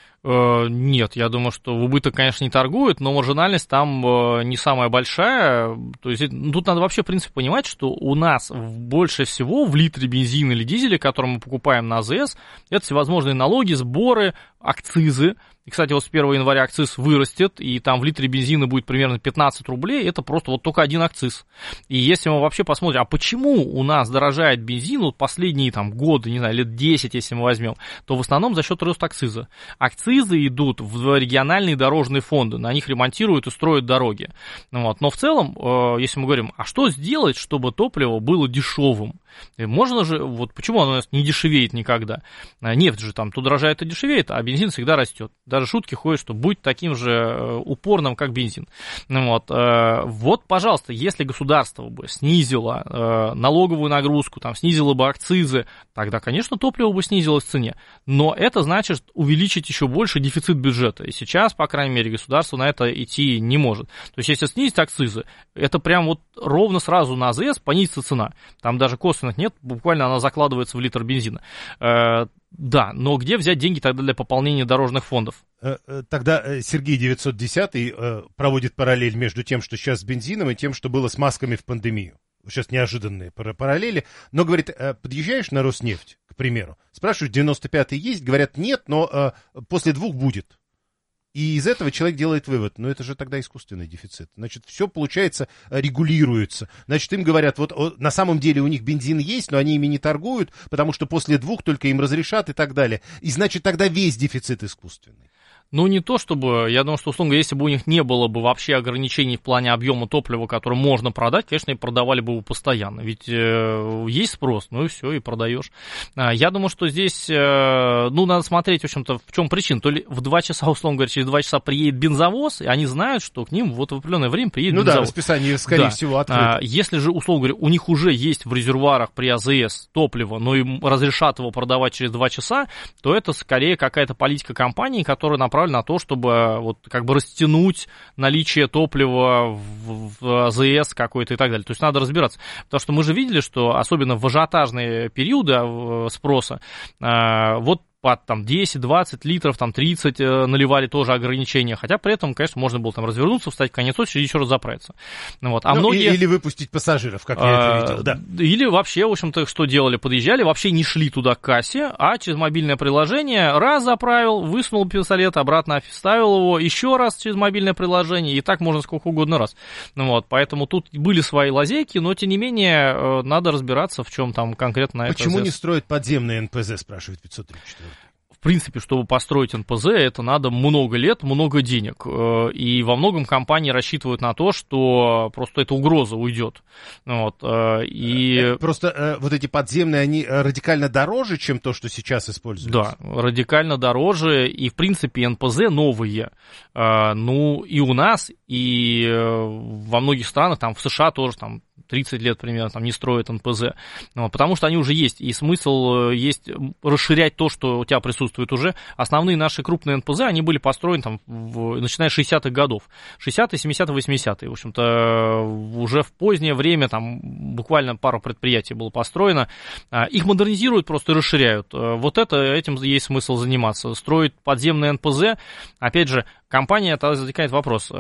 Нет, я думаю, что в убыток, конечно, не торгуют, но маржинальность там не самая большая. То есть тут надо вообще, в принципе, понимать, что у нас больше всего в литре бензина или дизеля, который мы покупаем на АЗС, это всевозможные налоги, сборы, акцизы. И, кстати, вот с 1 января акциз вырастет, и там в литре бензина будет примерно 15 рублей, это просто вот только один акциз. И если мы вообще посмотрим, а почему у нас дорожает бензин вот последние годы, не знаю, лет 10, если мы возьмем, то в основном за счет роста акциза. Акцизы идут в региональные дорожные фонды, на них ремонтируют и строят дороги. Но в целом, если мы говорим, а что сделать, чтобы топливо было дешевым? Можно же, почему оно у нас не дешевеет никогда? Нефть же там то дорожает, то дешевеет, а бензин всегда растет. Даже шутки ходят, что будь таким же упорным, как бензин. Пожалуйста, если государство бы снизило налоговую нагрузку, снизило бы акцизы, тогда, конечно, топливо бы снизилось в цене. Но это значит увеличить еще больше дефицит бюджета. И сейчас, по крайней мере, государство на это идти не может. То есть, если снизить акцизы, это прям ровно сразу на АЗС понизится цена. Там даже косвенных нет, буквально она закладывается в литр бензина. Да, но где взять деньги тогда для пополнения дорожных фондов? Тогда Сергей 910 проводит параллель между тем, что сейчас с бензином, и тем, что было с масками в пандемию. Сейчас неожиданные параллели. Но, говорит, подъезжаешь на Роснефть, к примеру, спрашиваешь, 95-й есть? Говорят, нет, но после 2 будет. И из этого человек делает вывод, ну это же тогда искусственный дефицит. Значит, все, получается, регулируется. Значит, им говорят, вот на самом деле у них бензин есть, но они ими не торгуют, потому что после 2 только им разрешат и так далее. И значит, тогда весь дефицит искусственный. Ну, не то чтобы, я думаю, что, условно говоря, если бы у них не было бы вообще ограничений в плане объема топлива, которое можно продать, конечно, и продавали бы его постоянно. Ведь есть спрос, ну и все, и продаешь. Я думаю, что здесь, ну, надо смотреть, в общем-то, в чем причина. То ли в 2 часа, условно говоря, через 2 часа приедет бензовоз, и они знают, что к ним вот в определенное время приедет бензовоз. Ну да, расписание, скорее всего, открыто. Если же, условно говоря, у них уже есть в резервуарах при АЗС топливо, но им разрешат его продавать через 2 часа, то это скорее какая-то политика компании, которая направлена на то, чтобы вот как бы растянуть наличие топлива в АЗС какой-то и так далее. То есть надо разбираться. Потому что мы же видели, что особенно в ажиотажные периоды спроса, вот под там 10, 20 литров, там 30 наливали тоже ограничения, хотя при этом, конечно, можно было там развернуться, встать в конец очереди и еще раз заправиться. Вот. А многие... Или выпустить пассажиров, как я это видел, да. Или вообще, в общем-то, что делали, подъезжали, вообще не шли туда к кассе, а через мобильное приложение раз заправил, высунул пистолет, обратно вставил его, еще раз через мобильное приложение, и так можно сколько угодно раз. Вот. Поэтому тут были свои лазейки, но, тем не менее, надо разбираться, в чем там конкретно это. Почему не строят подземные НПЗ, спрашивает 534. В принципе, чтобы построить НПЗ, это надо много лет, много денег. И во многом компании рассчитывают на то, что просто эта угроза уйдет. Вот. И... Просто вот эти подземные, они радикально дороже, чем то, что сейчас используется? Да, радикально дороже. И, в принципе, НПЗ новые. Ну, и у нас, и во многих странах, там в США тоже, там, 30 лет примерно там не строят НПЗ, потому что они уже есть, и смысл есть расширять то, что у тебя присутствует уже. Основные наши крупные НПЗ, они были построены там, начиная с 60-х годов, 60-е, 70-е, 80-е, в общем-то, уже в позднее время, там буквально пару предприятий было построено, их модернизируют, просто расширяют. Вот этим есть смысл заниматься, строить подземные НПЗ. Опять же, компания, тогда возникает вопрос,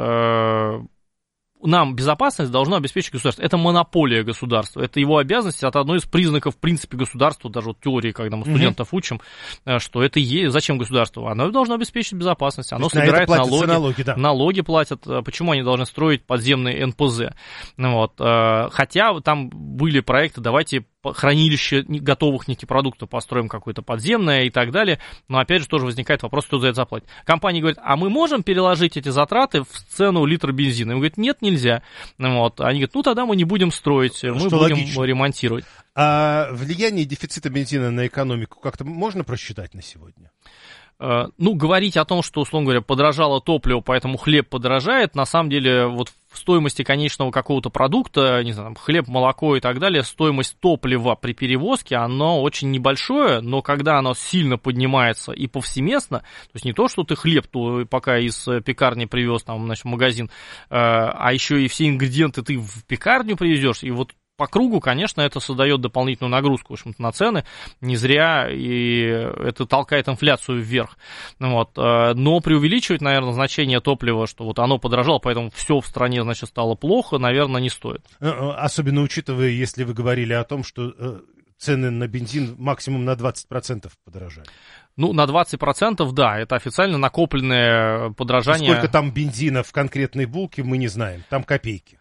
нам безопасность должно обеспечить государство. Это монополия государства. Это его обязанность. Это одно из признаков, в принципе, государства. Даже вот теории, когда мы студентов учим, что это есть. Зачем государство? Оно должно обеспечить безопасность. Оно собирает налоги. Да. Налоги платят. Почему они должны строить подземные НПЗ? Вот. Хотя там были проекты, давайте хранилище готовых нефтепродуктов построим какое-то подземное и так далее. Но опять же тоже возникает вопрос, кто за это заплатит. Компания говорит, а мы можем переложить эти затраты в цену литра бензина? Им говорят, нет, нельзя. Вот. Они говорят, ну тогда мы не будем строить, мы будем логично ремонтировать. А влияние дефицита бензина на экономику как-то можно просчитать на сегодня? Ну, говорить о том, что, условно говоря, подорожало топливо, поэтому хлеб подорожает, на самом деле, вот в стоимости конечного какого-то продукта, не знаю, там, хлеб, молоко и так далее, стоимость топлива при перевозке, оно очень небольшое, но когда оно сильно поднимается и повсеместно, то есть не то, что ты хлеб пока из пекарни привез, там, значит, в магазин, а еще и все ингредиенты ты в пекарню привезешь, и вот по кругу, конечно, это создает дополнительную нагрузку, в общем-то, на цены, не зря, и это толкает инфляцию вверх. Вот. Но преувеличивать, наверное, значение топлива, что вот оно подорожало, поэтому все в стране, значит, стало плохо, наверное, не стоит. Особенно учитывая, если вы говорили о том, что цены на бензин максимум на 20% подорожали. Ну, на 20%, да, это официально накопленное подорожание. Сколько там бензина в конкретной булке, мы не знаем, там копейки.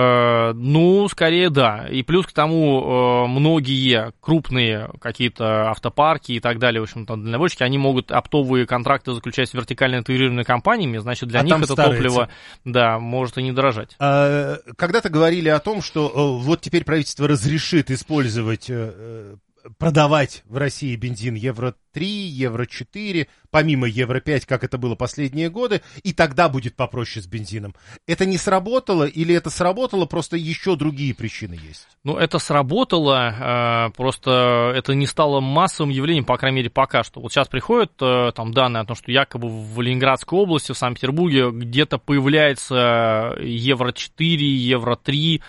Ну, скорее да. И плюс к тому, многие крупные какие-то автопарки и так далее, в общем-то, дальнобойщики, они могут оптовые контракты заключать с вертикально интегрированными компаниями, значит, для них это топливо, да, может и не дорожать. Когда-то говорили о том, что вот теперь правительство разрешит использовать, продавать в России бензин Евро-3, Евро-4, помимо Евро-5, как это было последние годы, и тогда будет попроще с бензином. Это не сработало или это сработало, просто еще другие причины есть? Ну, это сработало, просто это не стало массовым явлением, по крайней мере, пока что. Вот сейчас приходят там данные о том, что якобы в Ленинградской области, в Санкт-Петербурге где-то появляется Евро-4, Евро-3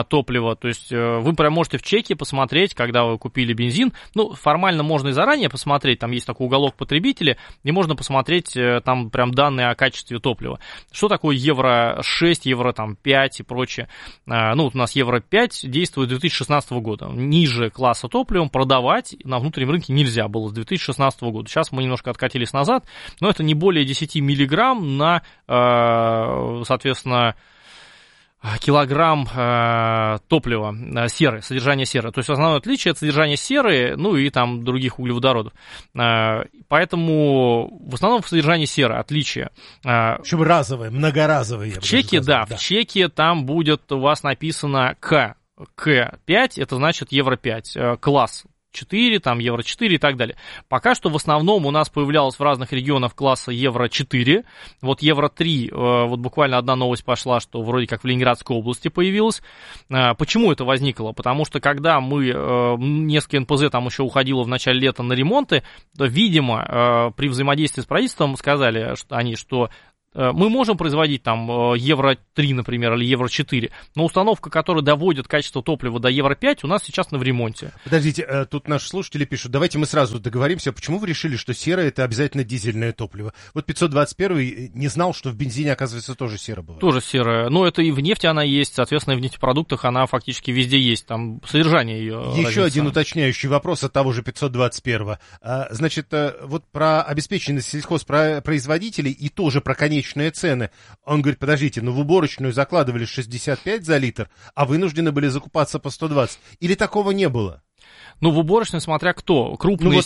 топливо. То есть вы прям можете в чеке посмотреть, когда вы купили бензин. Ну, формально можно и заранее посмотреть, посмотреть, там есть такой уголок потребителей, и можно посмотреть там прям данные о качестве топлива. Что такое Евро-6, Евро-5 и прочее. Ну, вот у нас Евро-5 действует с 2016 года. Ниже класса топлива продавать на внутреннем рынке нельзя было с 2016 года. Сейчас мы немножко откатились назад, но это не более 10 миллиграмм на, соответственно, килограмм топлива, серы, содержание серы. То есть основное отличие — это содержание серы, ну и там других углеводородов. Поэтому в основном в содержании серы отличие. Причем разовое, многоразовое. В чеке, да, в чеке там будет у вас написано К5, это значит Евро-5, класс 4, там Евро-4 и так далее. Пока что в основном у нас появлялось в разных регионах класса Евро-4. Вот Евро-3, вот буквально одна новость пошла, что вроде как в Ленинградской области появилась. Почему это возникло? Потому что когда мы, несколько НПЗ там еще уходило в начале лета на ремонты, то, видимо, при взаимодействии с правительством сказали что мы можем производить там Евро-3, например, или Евро-4, но установка, которая доводит качество топлива до Евро-5, у нас сейчас в ремонте. Подождите, тут наши слушатели пишут, давайте мы сразу договоримся, почему вы решили, что сера — это обязательно дизельное топливо? Вот 521 не знал, что в бензине, оказывается, тоже сера бывает. Тоже сера, но это и в нефти она есть, соответственно, и в нефтепродуктах она фактически везде есть, там содержание ее. Еще один уточняющий вопрос от того же 521. Значит, вот про обеспеченность сельхозпроизводителей и тоже про конечные цены. Он говорит, подождите, в уборочную закладывали 65 за литр, а вынуждены были закупаться по 120. Или такого не было? Ну, в уборочной, смотря кто. Крупные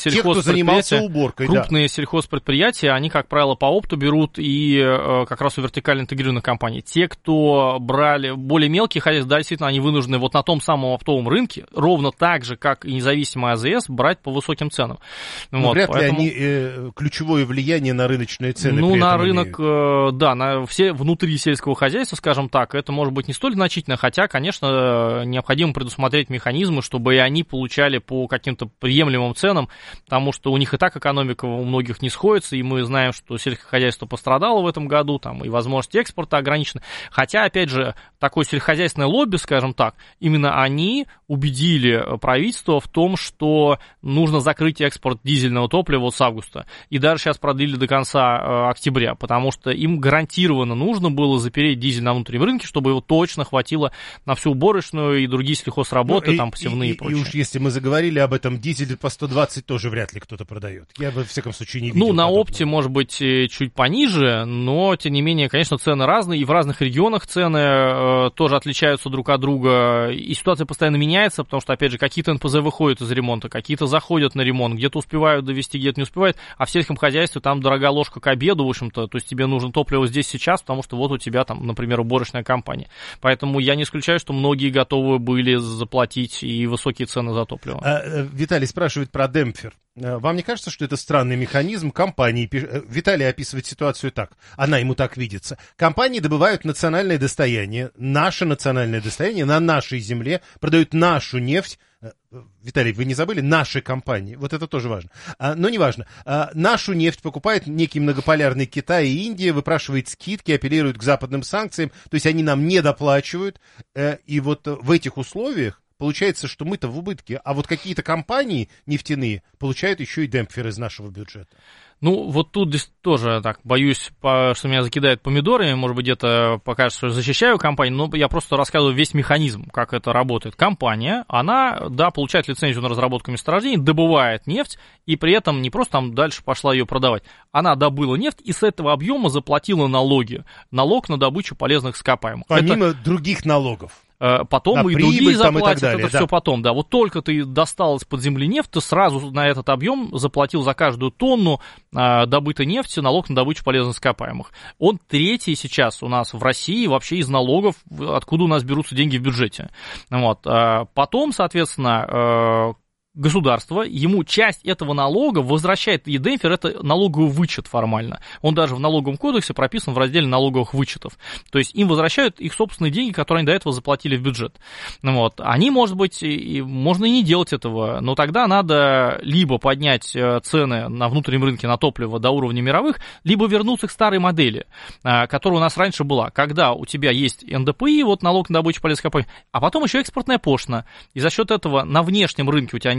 сельхозпредприятия, они, как правило, по опту берут и как раз у вертикально интегрированных компаний. Те, кто брали более мелкие хозяйства, да, действительно, они вынуждены вот на том самом оптовом рынке, ровно так же, как и независимый АЗС, брать по высоким ценам. Вот, вряд ли они ключевое влияние на рыночные цены. Ну, на рынок, да, на все внутри сельского хозяйства, скажем так, это может быть не столь значительно, хотя, конечно, необходимо предусмотреть механизмы, чтобы и они получали по каким-то приемлемым ценам, потому что у них и так экономика у многих не сходится, и мы знаем, что сельскохозяйство пострадало в этом году, там и возможности экспорта ограничены. Хотя, опять же, такое сельскохозяйственное лобби, скажем так, именно они убедили правительство в том, что нужно закрыть экспорт дизельного топлива вот с августа. И даже сейчас продлили до конца октября, потому что им гарантированно нужно было запереть дизель на внутреннем рынке, чтобы его точно хватило на всю уборочную и другие сельхозработы, там посевные и прочее. И уж если мы заговорили об этом, дизель по 120 тоже вряд ли кто-то продает. Я бы, во всяком случае, не видел. Ну, на подобного. опте, может быть, чуть пониже, но, тем не менее, конечно, цены разные, и в разных регионах цены тоже отличаются друг от друга, и ситуация постоянно меняется, потому что, опять же, какие-то НПЗ выходят из ремонта, какие-то заходят на ремонт, где-то успевают довести, где-то не успевают, а в сельском хозяйстве там дорогая ложка к обеду, в общем-то, то есть тебе нужно топливо здесь сейчас, потому что вот у тебя там, например, уборочная компания. Поэтому я не исключаю, что многие готовы были заплатить и высокие цены за топливо. Виталий спрашивает про демпфер. Вам не кажется, что это странный механизм компании? Виталий описывает ситуацию так. Она ему так видится. Компании добывают национальное достояние, наше национальное достояние на нашей земле, продают нашу нефть. Виталий, вы не забыли? Наши компании. Вот это тоже важно. Но не важно. Нашу нефть покупает некий многополярный Китай и Индия, выпрашивает скидки, апеллирует к западным санкциям. То есть они нам не доплачивают. И вот в этих условиях получается, что мы-то в убытке, а вот какие-то компании нефтяные получают еще и демпфер из нашего бюджета. Ну, вот тут тоже так, боюсь, что меня закидают помидорами, может быть, где-то покажется, что защищаю компанию, но я просто рассказываю весь механизм, как это работает. Компания, она, да, получает лицензию на разработку месторождений, добывает нефть, и при этом не просто там дальше пошла ее продавать. Она добыла нефть и с этого объема заплатила налоги. Налог на добычу полезных ископаемых. Помимо других налогов. Потом на и прибыль, другие заплатят, далее, это все потом, да. Вот только ты достал из-под земли нефть, ты сразу на этот объем заплатил за каждую тонну добытой нефти налог на добычу полезных ископаемых. Он третий сейчас у нас в России вообще из налогов, откуда у нас берутся деньги в бюджете. Вот. Потом, соответственно, государство ему часть этого налога возвращает, и демпфер — это налоговый вычет формально. Он даже в налоговом кодексе прописан в разделе налоговых вычетов. То есть им возвращают их собственные деньги, которые они до этого заплатили в бюджет. Вот. Они, может быть, можно и не делать этого, но тогда надо либо поднять цены на внутреннем рынке на топливо до уровня мировых, либо вернуться к старой модели, которая у нас раньше была, когда у тебя есть НДПИ, вот налог на добычу полезных ископаемых, а потом еще экспортная пошлина. И за счет этого на внешнем рынке у тебя нет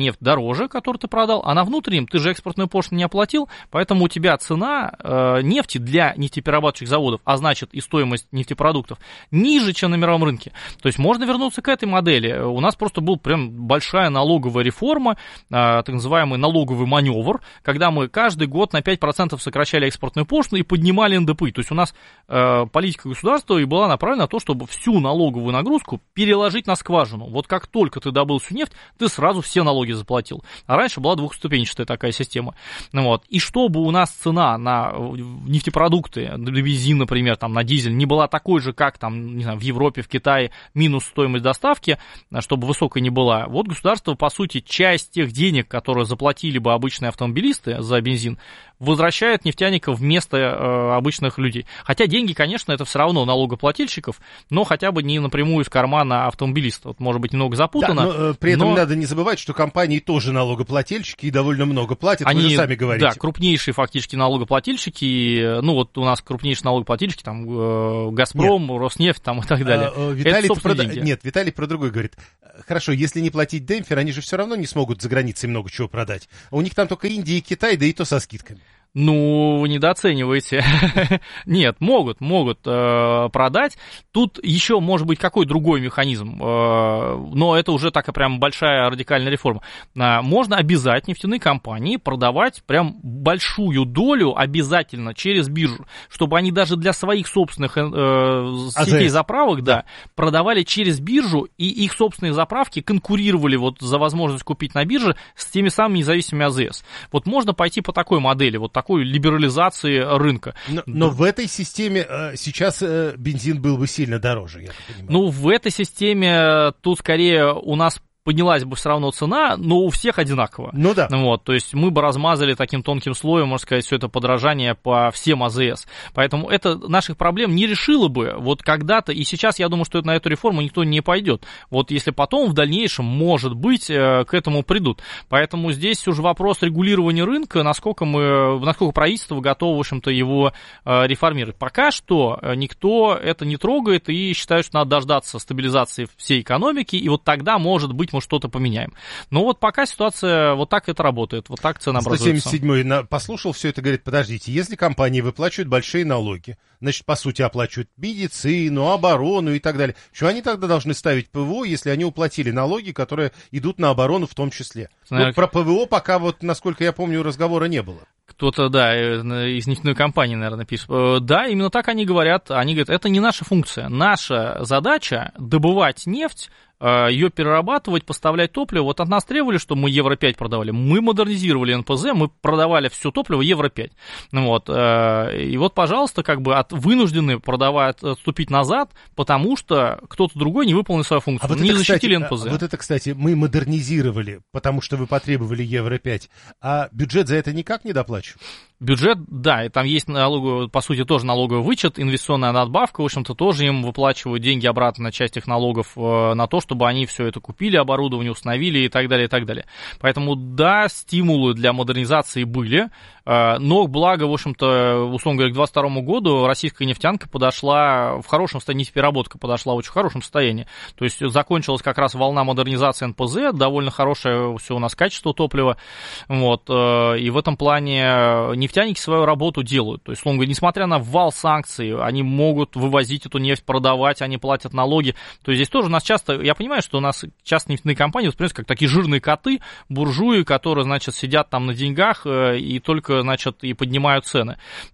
нефть дороже, которую ты продал, а на внутреннем ты же экспортную пошлину не оплатил, поэтому у тебя цена нефти для нефтеперерабатывающих заводов, а значит и стоимость нефтепродуктов, ниже, чем на мировом рынке. То есть можно вернуться к этой модели. У нас просто была прям большая налоговая реформа, так называемый налоговый маневр, когда мы каждый год на 5% сокращали экспортную пошлину и поднимали НДПИ. То есть у нас политика государства и была направлена на то, чтобы всю налоговую нагрузку переложить на скважину. Вот как только ты добыл всю нефть, ты сразу все налоги заплатил. А раньше была двухступенчатая такая система. Вот. И чтобы у нас цена на нефтепродукты, на бензин, например, там, на дизель, не была такой же, как там, не знаю, в Европе, в Китае, минус стоимость доставки, чтобы высокой не была, вот государство, по сути, часть тех денег, которые заплатили бы обычные автомобилисты за бензин, возвращает нефтяников вместо обычных людей. Хотя деньги, конечно, это все равно налогоплательщиков, но хотя бы не напрямую из кармана автомобилиста. Вот, может быть, немного запутано. Да, но при этом надо не забывать, что компании тоже налогоплательщики и довольно много платят, они, вы же сами говорите. Да, крупнейшие фактически налогоплательщики, ну вот у нас крупнейшие налогоплательщики, там Газпром, нет. Роснефть там, и так далее. Виталий про другой говорит. Хорошо, если не платить демпфер, они же все равно не смогут за границей много чего продать. А у них там только Индия и Китай, да и то со скидками. Ну, вы недооцениваете. Нет, могут продать. Тут еще может быть какой другой механизм, но это уже такая прям большая радикальная реформа. Можно обязать нефтяные компании продавать прям большую долю обязательно через биржу, чтобы они даже для своих собственных сетей заправок продавали через биржу, и их собственные заправки конкурировали вот за возможность купить на бирже с теми самыми независимыми АЗС. Вот можно пойти по такой модели, вот такой либерализации рынка. Но в этой системе сейчас бензин был бы сильно дороже, я так понимаю. Ну, в этой системе тут скорее у нас поднялась бы все равно цена, но у всех одинаково. Ну да. Вот, то есть мы бы размазали таким тонким слоем, можно сказать, все это подорожание по всем АЗС. Поэтому это наших проблем не решило бы вот когда-то, и сейчас я думаю, что на эту реформу никто не пойдет. Вот если потом в дальнейшем, может быть, к этому придут. Поэтому здесь уже вопрос регулирования рынка, насколько правительство готово, в общем-то, его реформировать. Пока что никто это не трогает и считает, что надо дождаться стабилизации всей экономики, и вот тогда, может быть, мы что-то поменяем. Но вот пока ситуация, вот так это работает, вот так цена образуется. 177-й послушал все это, говорит, подождите, если компании выплачивают большие налоги, значит, по сути, оплачивают медицину, оборону и так далее, что они тогда должны ставить ПВО, если они уплатили налоги, которые идут на оборону в том числе? Вот про ПВО пока, вот, насколько я помню, разговора не было. Кто-то, да, из нефтяной компании, наверное, пишет. Да, именно так они говорят. Они говорят, это не наша функция. Наша задача добывать нефть, ее перерабатывать, поставлять топливо. Вот от нас требовали, что мы Евро-5 продавали. Мы модернизировали НПЗ, мы продавали все топливо Евро-5. Вот. И вот, пожалуйста, как бы вынуждены отступить назад, потому что кто-то другой не выполнил свою функцию. Вот не это, защитили кстати, НПЗ. Вот это, кстати, мы модернизировали, потому что вы потребовали Евро-5, а бюджет за это никак не доплачивает? Бюджет, да, и там есть по сути, тоже налоговый вычет, инвестиционная надбавка, в общем-то, тоже им выплачивают деньги обратно на часть их налогов на то, чтобы они все это купили, оборудование установили и так далее, и так далее. Поэтому, да, стимулы для модернизации были, но, благо, в общем-то, условно говоря, к 2022 году российская нефтянка подошла в хорошем состоянии, нефтепереработка подошла в очень хорошем состоянии. То есть закончилась как раз волна модернизации НПЗ, довольно хорошее все у нас качество топлива, вот, и в этом плане нефтяники свою работу делают. То есть, условно говоря, несмотря на вал санкций, они могут вывозить эту нефть, продавать, они платят налоги. То есть здесь тоже у нас часто, я понимаю, что у нас часто нефтяные компании воспринимаются как такие жирные коты, буржуи, которые, значит, сидят там на деньгах и только, значит, и поднимают цены.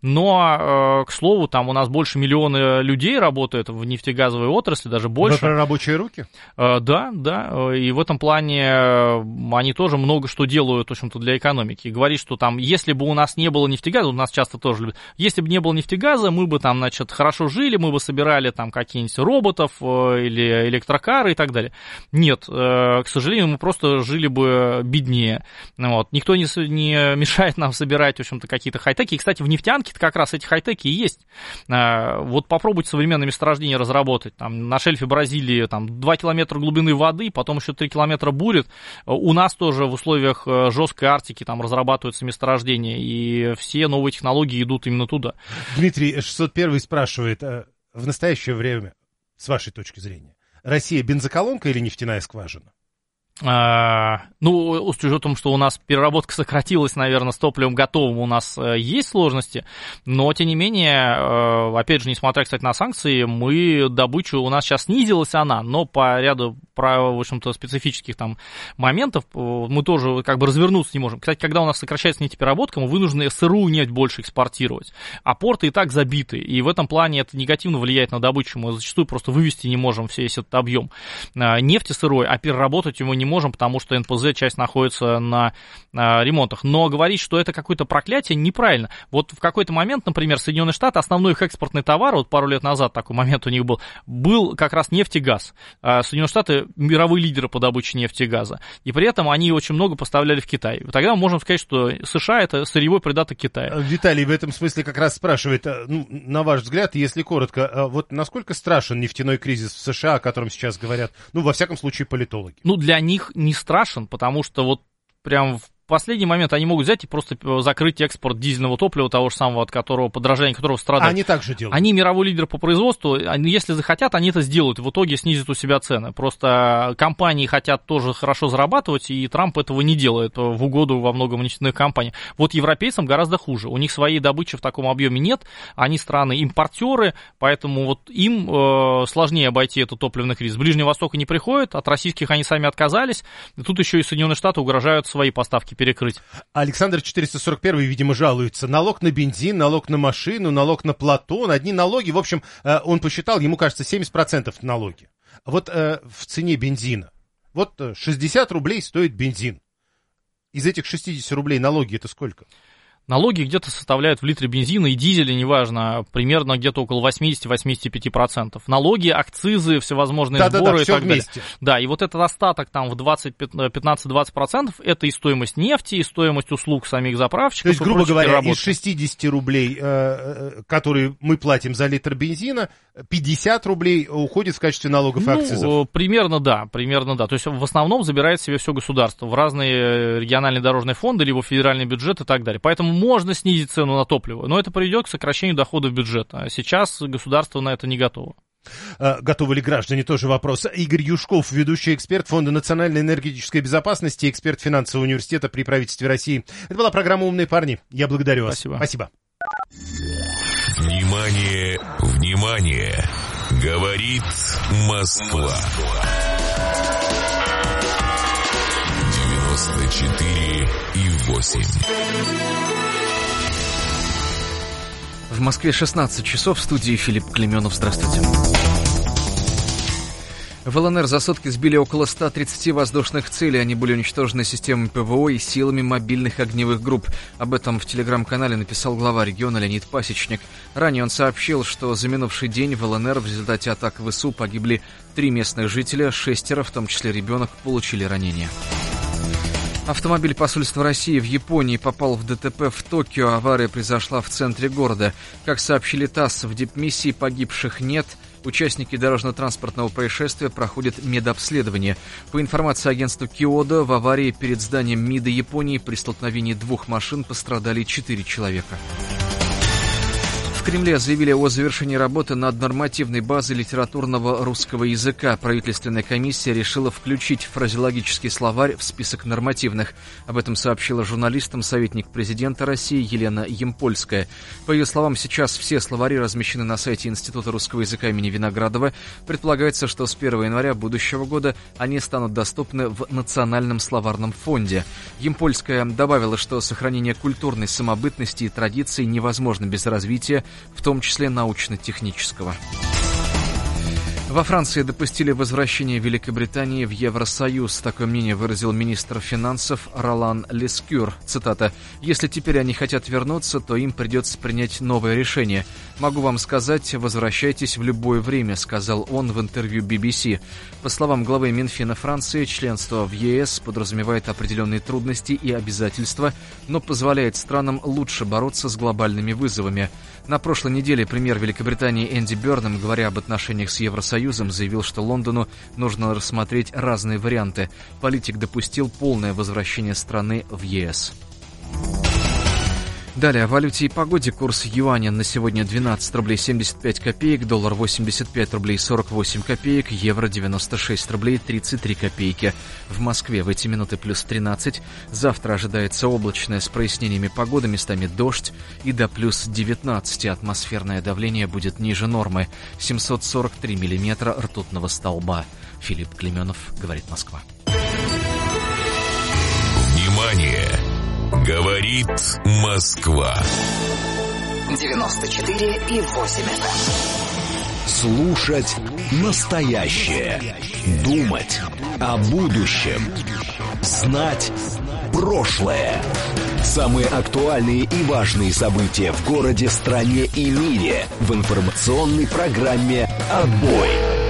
Но, к слову, там у нас больше миллиона людей работает в нефтегазовой отрасли, даже больше. Вы про рабочие руки? Да, и в этом плане они тоже много что делают, в общем-то, для экономики. И говорит, что там, если бы у нас не было нефтегаза, у нас часто тоже любят, если бы не было нефтегаза, мы бы там, значит, хорошо жили, мы бы собирали там какие-нибудь роботов или электрокары и так далее. Нет, к сожалению, мы просто жили бы беднее. Вот. Никто не мешает нам собирать, в общем-то, какие-то хай-теки. И, кстати, в нефтянке-то как раз эти хай-теки и есть. Вот попробуйте современное месторождение разработать. Там, на шельфе Бразилии там, 2 километра глубины воды, потом еще 3 километра бурит. У нас тоже в условиях жесткой Арктики там разрабатываются месторождения, и все новые технологии идут именно туда. Дмитрий 601 спрашивает, в настоящее время, с вашей точки зрения, Россия бензоколонка или нефтяная скважина? Ну, с учетом, что у нас переработка сократилась, наверное, с топливом готовым у нас есть сложности, но, тем не менее, опять же, несмотря, кстати, на санкции, добычу у нас сейчас снизилась она, но по ряду, в общем-то, специфических там моментов мы тоже как бы развернуться не можем. Кстати, когда у нас сокращается нефтепереработка, мы вынуждены сырую нефть больше экспортировать, а порты и так забиты, и в этом плане это негативно влияет на добычу, мы зачастую просто вывести не можем весь этот объем нефти сырой, а переработать его не можем, потому что НПЗ часть находится на ремонтах. Но говорить, что это какое-то проклятие, неправильно. Вот в какой-то момент, например, Соединенные Штаты, основной их экспортный товар, вот пару лет назад такой момент у них был как раз нефть и газ. Соединенные Штаты мировые лидеры по добыче нефти и газа. И при этом они очень много поставляли в Китай. Тогда мы можем сказать, что США это сырьевой придаток Китая. Виталий в этом смысле как раз спрашивает, на ваш взгляд, если коротко, вот насколько страшен нефтяной кризис в США, о котором сейчас говорят, во всяком случае, политологи? Для них не страшен, потому что вот прям в последний момент они могут взять и просто закрыть экспорт дизельного топлива, того же самого, от которого подражание которого страдает. Они так же делают. Они мировой лидер по производству, если захотят, они это сделают, в итоге снизят у себя цены. Просто компании хотят тоже хорошо зарабатывать, и Трамп этого не делает в угоду во многом нефтяных компаний. Вот европейцам гораздо хуже, у них своей добычи в таком объеме нет, они страны-импортеры, поэтому вот им сложнее обойти этот топливный кризис. С Ближнего Востока не приходит, от российских они сами отказались, и тут еще и Соединенные Штаты угрожают свои поставки перекрыть. Александр 441, видимо, жалуется. Налог на бензин, налог на машину, налог на Платон. Одни налоги, в общем, он посчитал, ему кажется, 70% налоги. Вот в цене бензина. Вот 60 рублей стоит бензин. Из этих 60 рублей налоги это сколько? Налоги где-то составляют в литре бензина и дизеля, неважно, примерно где-то около 80-85%. Налоги, акцизы, всевозможные сборы и так вместе. Далее. Да, и вот этот остаток там в 15-20% это и стоимость нефти, и стоимость услуг самих заправщиков. То есть, грубо говоря, из 60 рублей, которые мы платим за литр бензина, 50 рублей уходит в качестве налогов и акцизов. Примерно да. То есть в основном забирает себе все государство в разные региональные дорожные фонды, либо федеральный бюджет и так далее. Поэтому можно снизить цену на топливо, но это приведет к сокращению доходов бюджета. А сейчас государство на это не готово. Готовы ли граждане? Тоже вопрос. Игорь Юшков, ведущий эксперт Фонда национальной энергетической безопасности, эксперт финансового университета при правительстве России. Это была программа «Умные парни». Я благодарю вас. Спасибо. Внимание, внимание! Говорит Москва. 94,8. В Москве 16 часов, в студии Филипп Клеменов. Здравствуйте. В ЛНР за сутки сбили около 130 воздушных целей. Они были уничтожены системами ПВО и силами мобильных огневых групп. Об этом в телеграм-канале написал глава региона Леонид Пасечник. Ранее он сообщил, что за минувший день в ЛНР в результате атак ВСУ погибли 3 местных жителя, 6, в том числе ребенок, получили ранения. Автомобиль посольства России в Японии попал в ДТП в Токио. Авария произошла в центре города. Как сообщили ТАСС, в дипмиссии погибших нет. Участники дорожно-транспортного происшествия проходят медобследование. По информации агентства Киодо, в аварии перед зданием МИДа Японии при столкновении 2 машин пострадали 4 человека. В Кремле заявили о завершении работы над нормативной базой литературного русского языка. Правительственная комиссия решила включить фразеологический словарь в список нормативных. Об этом сообщила журналистам советник президента России Елена Ямпольская. По ее словам, сейчас все словари размещены на сайте Института русского языка имени Виноградова. Предполагается, что с 1 января будущего года они станут доступны в Национальном словарном фонде. Ямпольская добавила, что сохранение культурной самобытности и традиций невозможно без развития, в том числе научно-технического. Во Франции допустили возвращение Великобритании в Евросоюз. Такое мнение выразил министр финансов Ролан Лескюр. Цитата: «Если теперь они хотят вернуться, то им придется принять новое решение. Могу вам сказать, возвращайтесь в любое время», — сказал он в интервью BBC. По словам главы Минфина Франции, членство в ЕС подразумевает определенные трудности и обязательства, но позволяет странам лучше бороться с глобальными вызовами. На прошлой неделе премьер Великобритании Энди Бёрнэм, говоря об отношениях с Евросоюзом, заявил, что Лондону нужно рассмотреть разные варианты. Политик допустил полное возвращение страны в ЕС. Далее, о валюте и погоде. Курс юаня на сегодня 12 рублей 75 копеек, доллар 85 рублей 48 копеек, евро 96 рублей 33 копейки. В Москве в эти минуты плюс 13. Завтра ожидается облачное с прояснениями погоды, местами дождь и до плюс 19. Атмосферное давление будет ниже нормы. 743 миллиметра ртутного столба. Филипп Клеменов, говорит Москва. Внимание! Говорит Москва. 94,8 FM. Слушать настоящее. Думать о будущем. Знать прошлое. Самые актуальные и важные события в городе, стране и мире в информационной программе «Отбой».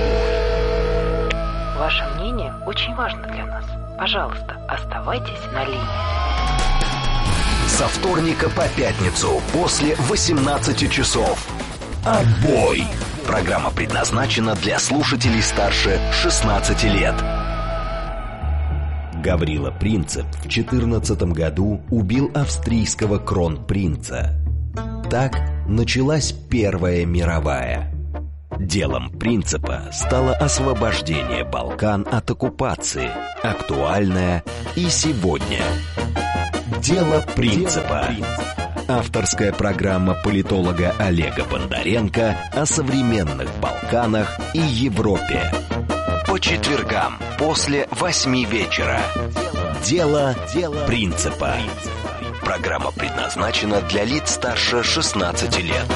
Ваше мнение очень важно для нас. Пожалуйста, оставайтесь на линии. Со вторника по пятницу после 18 часов. «Отбой». Программа предназначена для слушателей старше 16 лет. Гаврила Принцип в 14 году убил австрийского кронпринца. Так началась Первая мировая. Делом Принципа стало освобождение Балкан от оккупации, актуальное и сегодня. Дело Принципа. Авторская программа политолога Олега Бондаренко о современных Балканах и Европе. По четвергам после 8 вечера. Дело Принципа. Программа предназначена для лиц старше 16 лет.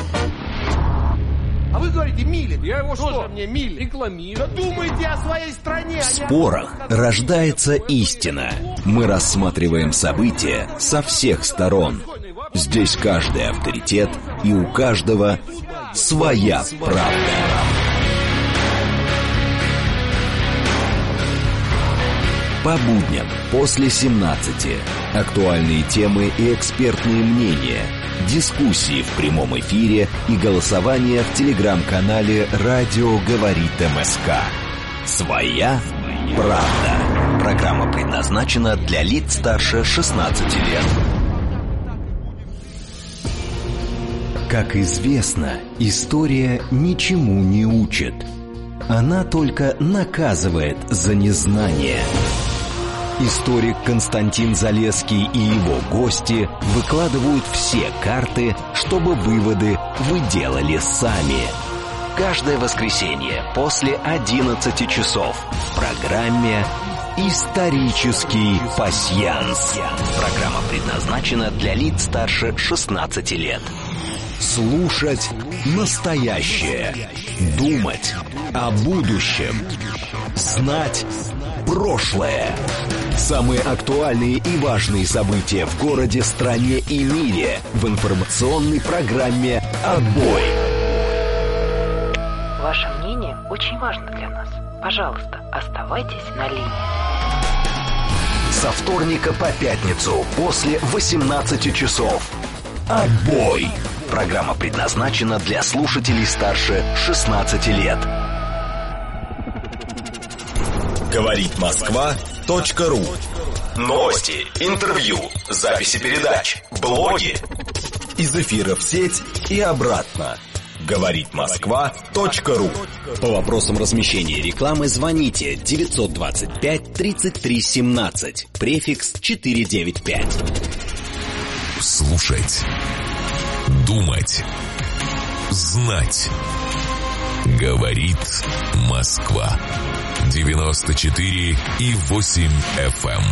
А вы говорите, Милин. Я его что? Мне Милин. Рекламирую. Да думайте о своей стране. В спорах рождается истина. Мы рассматриваем события со всех сторон. Здесь каждый авторитет, и у каждого своя правда. По будням после 17. Актуальные темы и экспертные мнения. Дискуссии в прямом эфире и голосование в телеграм-канале «Радио говорит МСК». Своя правда. Программа предназначена для лиц старше 16 лет. Как известно, история ничему не учит. Она только наказывает за незнание. Историк Константин Залесский и его гости выкладывают все карты, чтобы выводы вы делали сами. Каждое воскресенье после 11 часов в программе «Исторический пасьянс». Программа предназначена для лиц старше 16 лет. Слушать настоящее. Думать о будущем. Знать прошлое. Самые актуальные и важные события в городе, стране и мире в информационной программе «Отбой». Ваше мнение очень важно для нас. Пожалуйста, оставайтесь на линии. Со вторника по пятницу после 18 часов. «Отбой». Программа предназначена для слушателей старше 16 лет. Говорит Москва.ру. Новости, интервью, записи передач, блоги. Из эфира в сеть и обратно. Говорит Москва.ру. По вопросам размещения рекламы звоните 925 33 17, префикс 495. Слушать. Думать. Знать. Говорит Москва. 94,8 FM.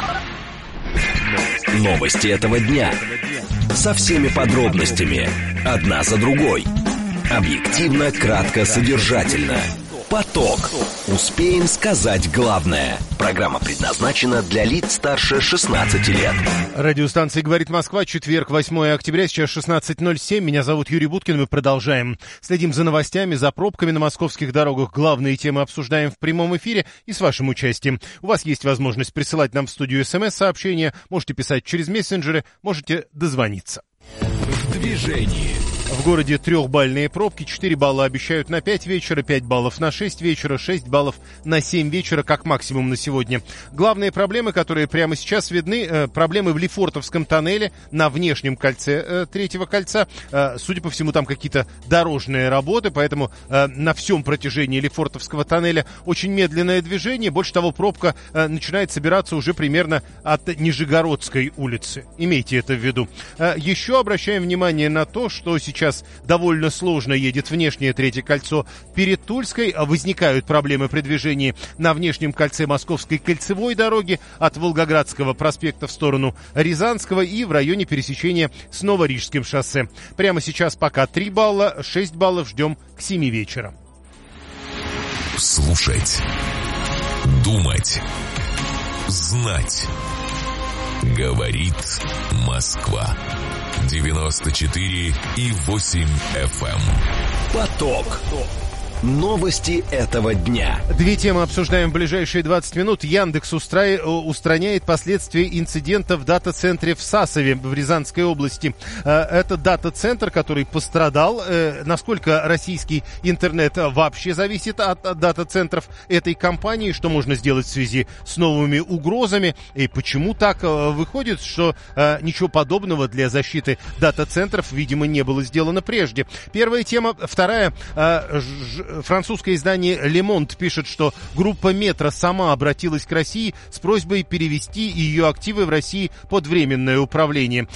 Новости этого дня. Со всеми подробностями. Одна за другой. Объективно, кратко, содержательно. Поток. Успеем сказать главное. Программа предназначена для лиц старше 16 лет. Радиостанция «Говорит Москва», четверг, 8 октября, сейчас 16:07. Меня зовут Юрий Буткин, мы продолжаем. Следим за новостями, за пробками на московских дорогах. Главные темы обсуждаем в прямом эфире и с вашим участием. У вас есть возможность присылать нам в студию СМС-сообщения, можете писать через мессенджеры, можете дозвониться. В движении. В городе 3-бальные пробки, 4 балла обещают на 5 вечера, 5 баллов на 6 вечера, 6 баллов на 7 вечера, как максимум на сегодня. Главные проблемы, которые прямо сейчас видны, проблемы в Лефортовском тоннеле на внешнем кольце третьего кольца. Судя по всему, там какие-то дорожные работы, поэтому на всем протяжении Лефортовского тоннеля очень медленное движение. Больше того, пробка начинает собираться уже примерно от Нижегородской улицы. Имейте это в виду. Еще обращаем внимание на то, что сейчас довольно сложно едет внешнее третье кольцо перед Тульской. Возникают проблемы при движении на внешнем кольце Московской кольцевой дороги от Волгоградского проспекта в сторону Рязанского и в районе пересечения с Новорижским шоссе. Прямо сейчас пока 3 балла, 6 баллов ждем к 7 вечера. Слушать, думать, знать. Говорит Москва. 94,8 FM. Поток. Новости этого дня. Две темы обсуждаем в ближайшие 20 минут. Яндекс устраняет последствия инцидента в дата-центре в Сасове в Рязанской области. Это дата-центр, который пострадал. Насколько российский интернет вообще зависит от дата-центров этой компании? Что можно сделать в связи с новыми угрозами? И почему так выходит, что ничего подобного для защиты дата-центров, видимо, не было сделано прежде? Первая тема. Вторая. Французское издание Le Monde пишет, что группа Метро сама обратилась к России с просьбой перевести ее активы в России под временное управление.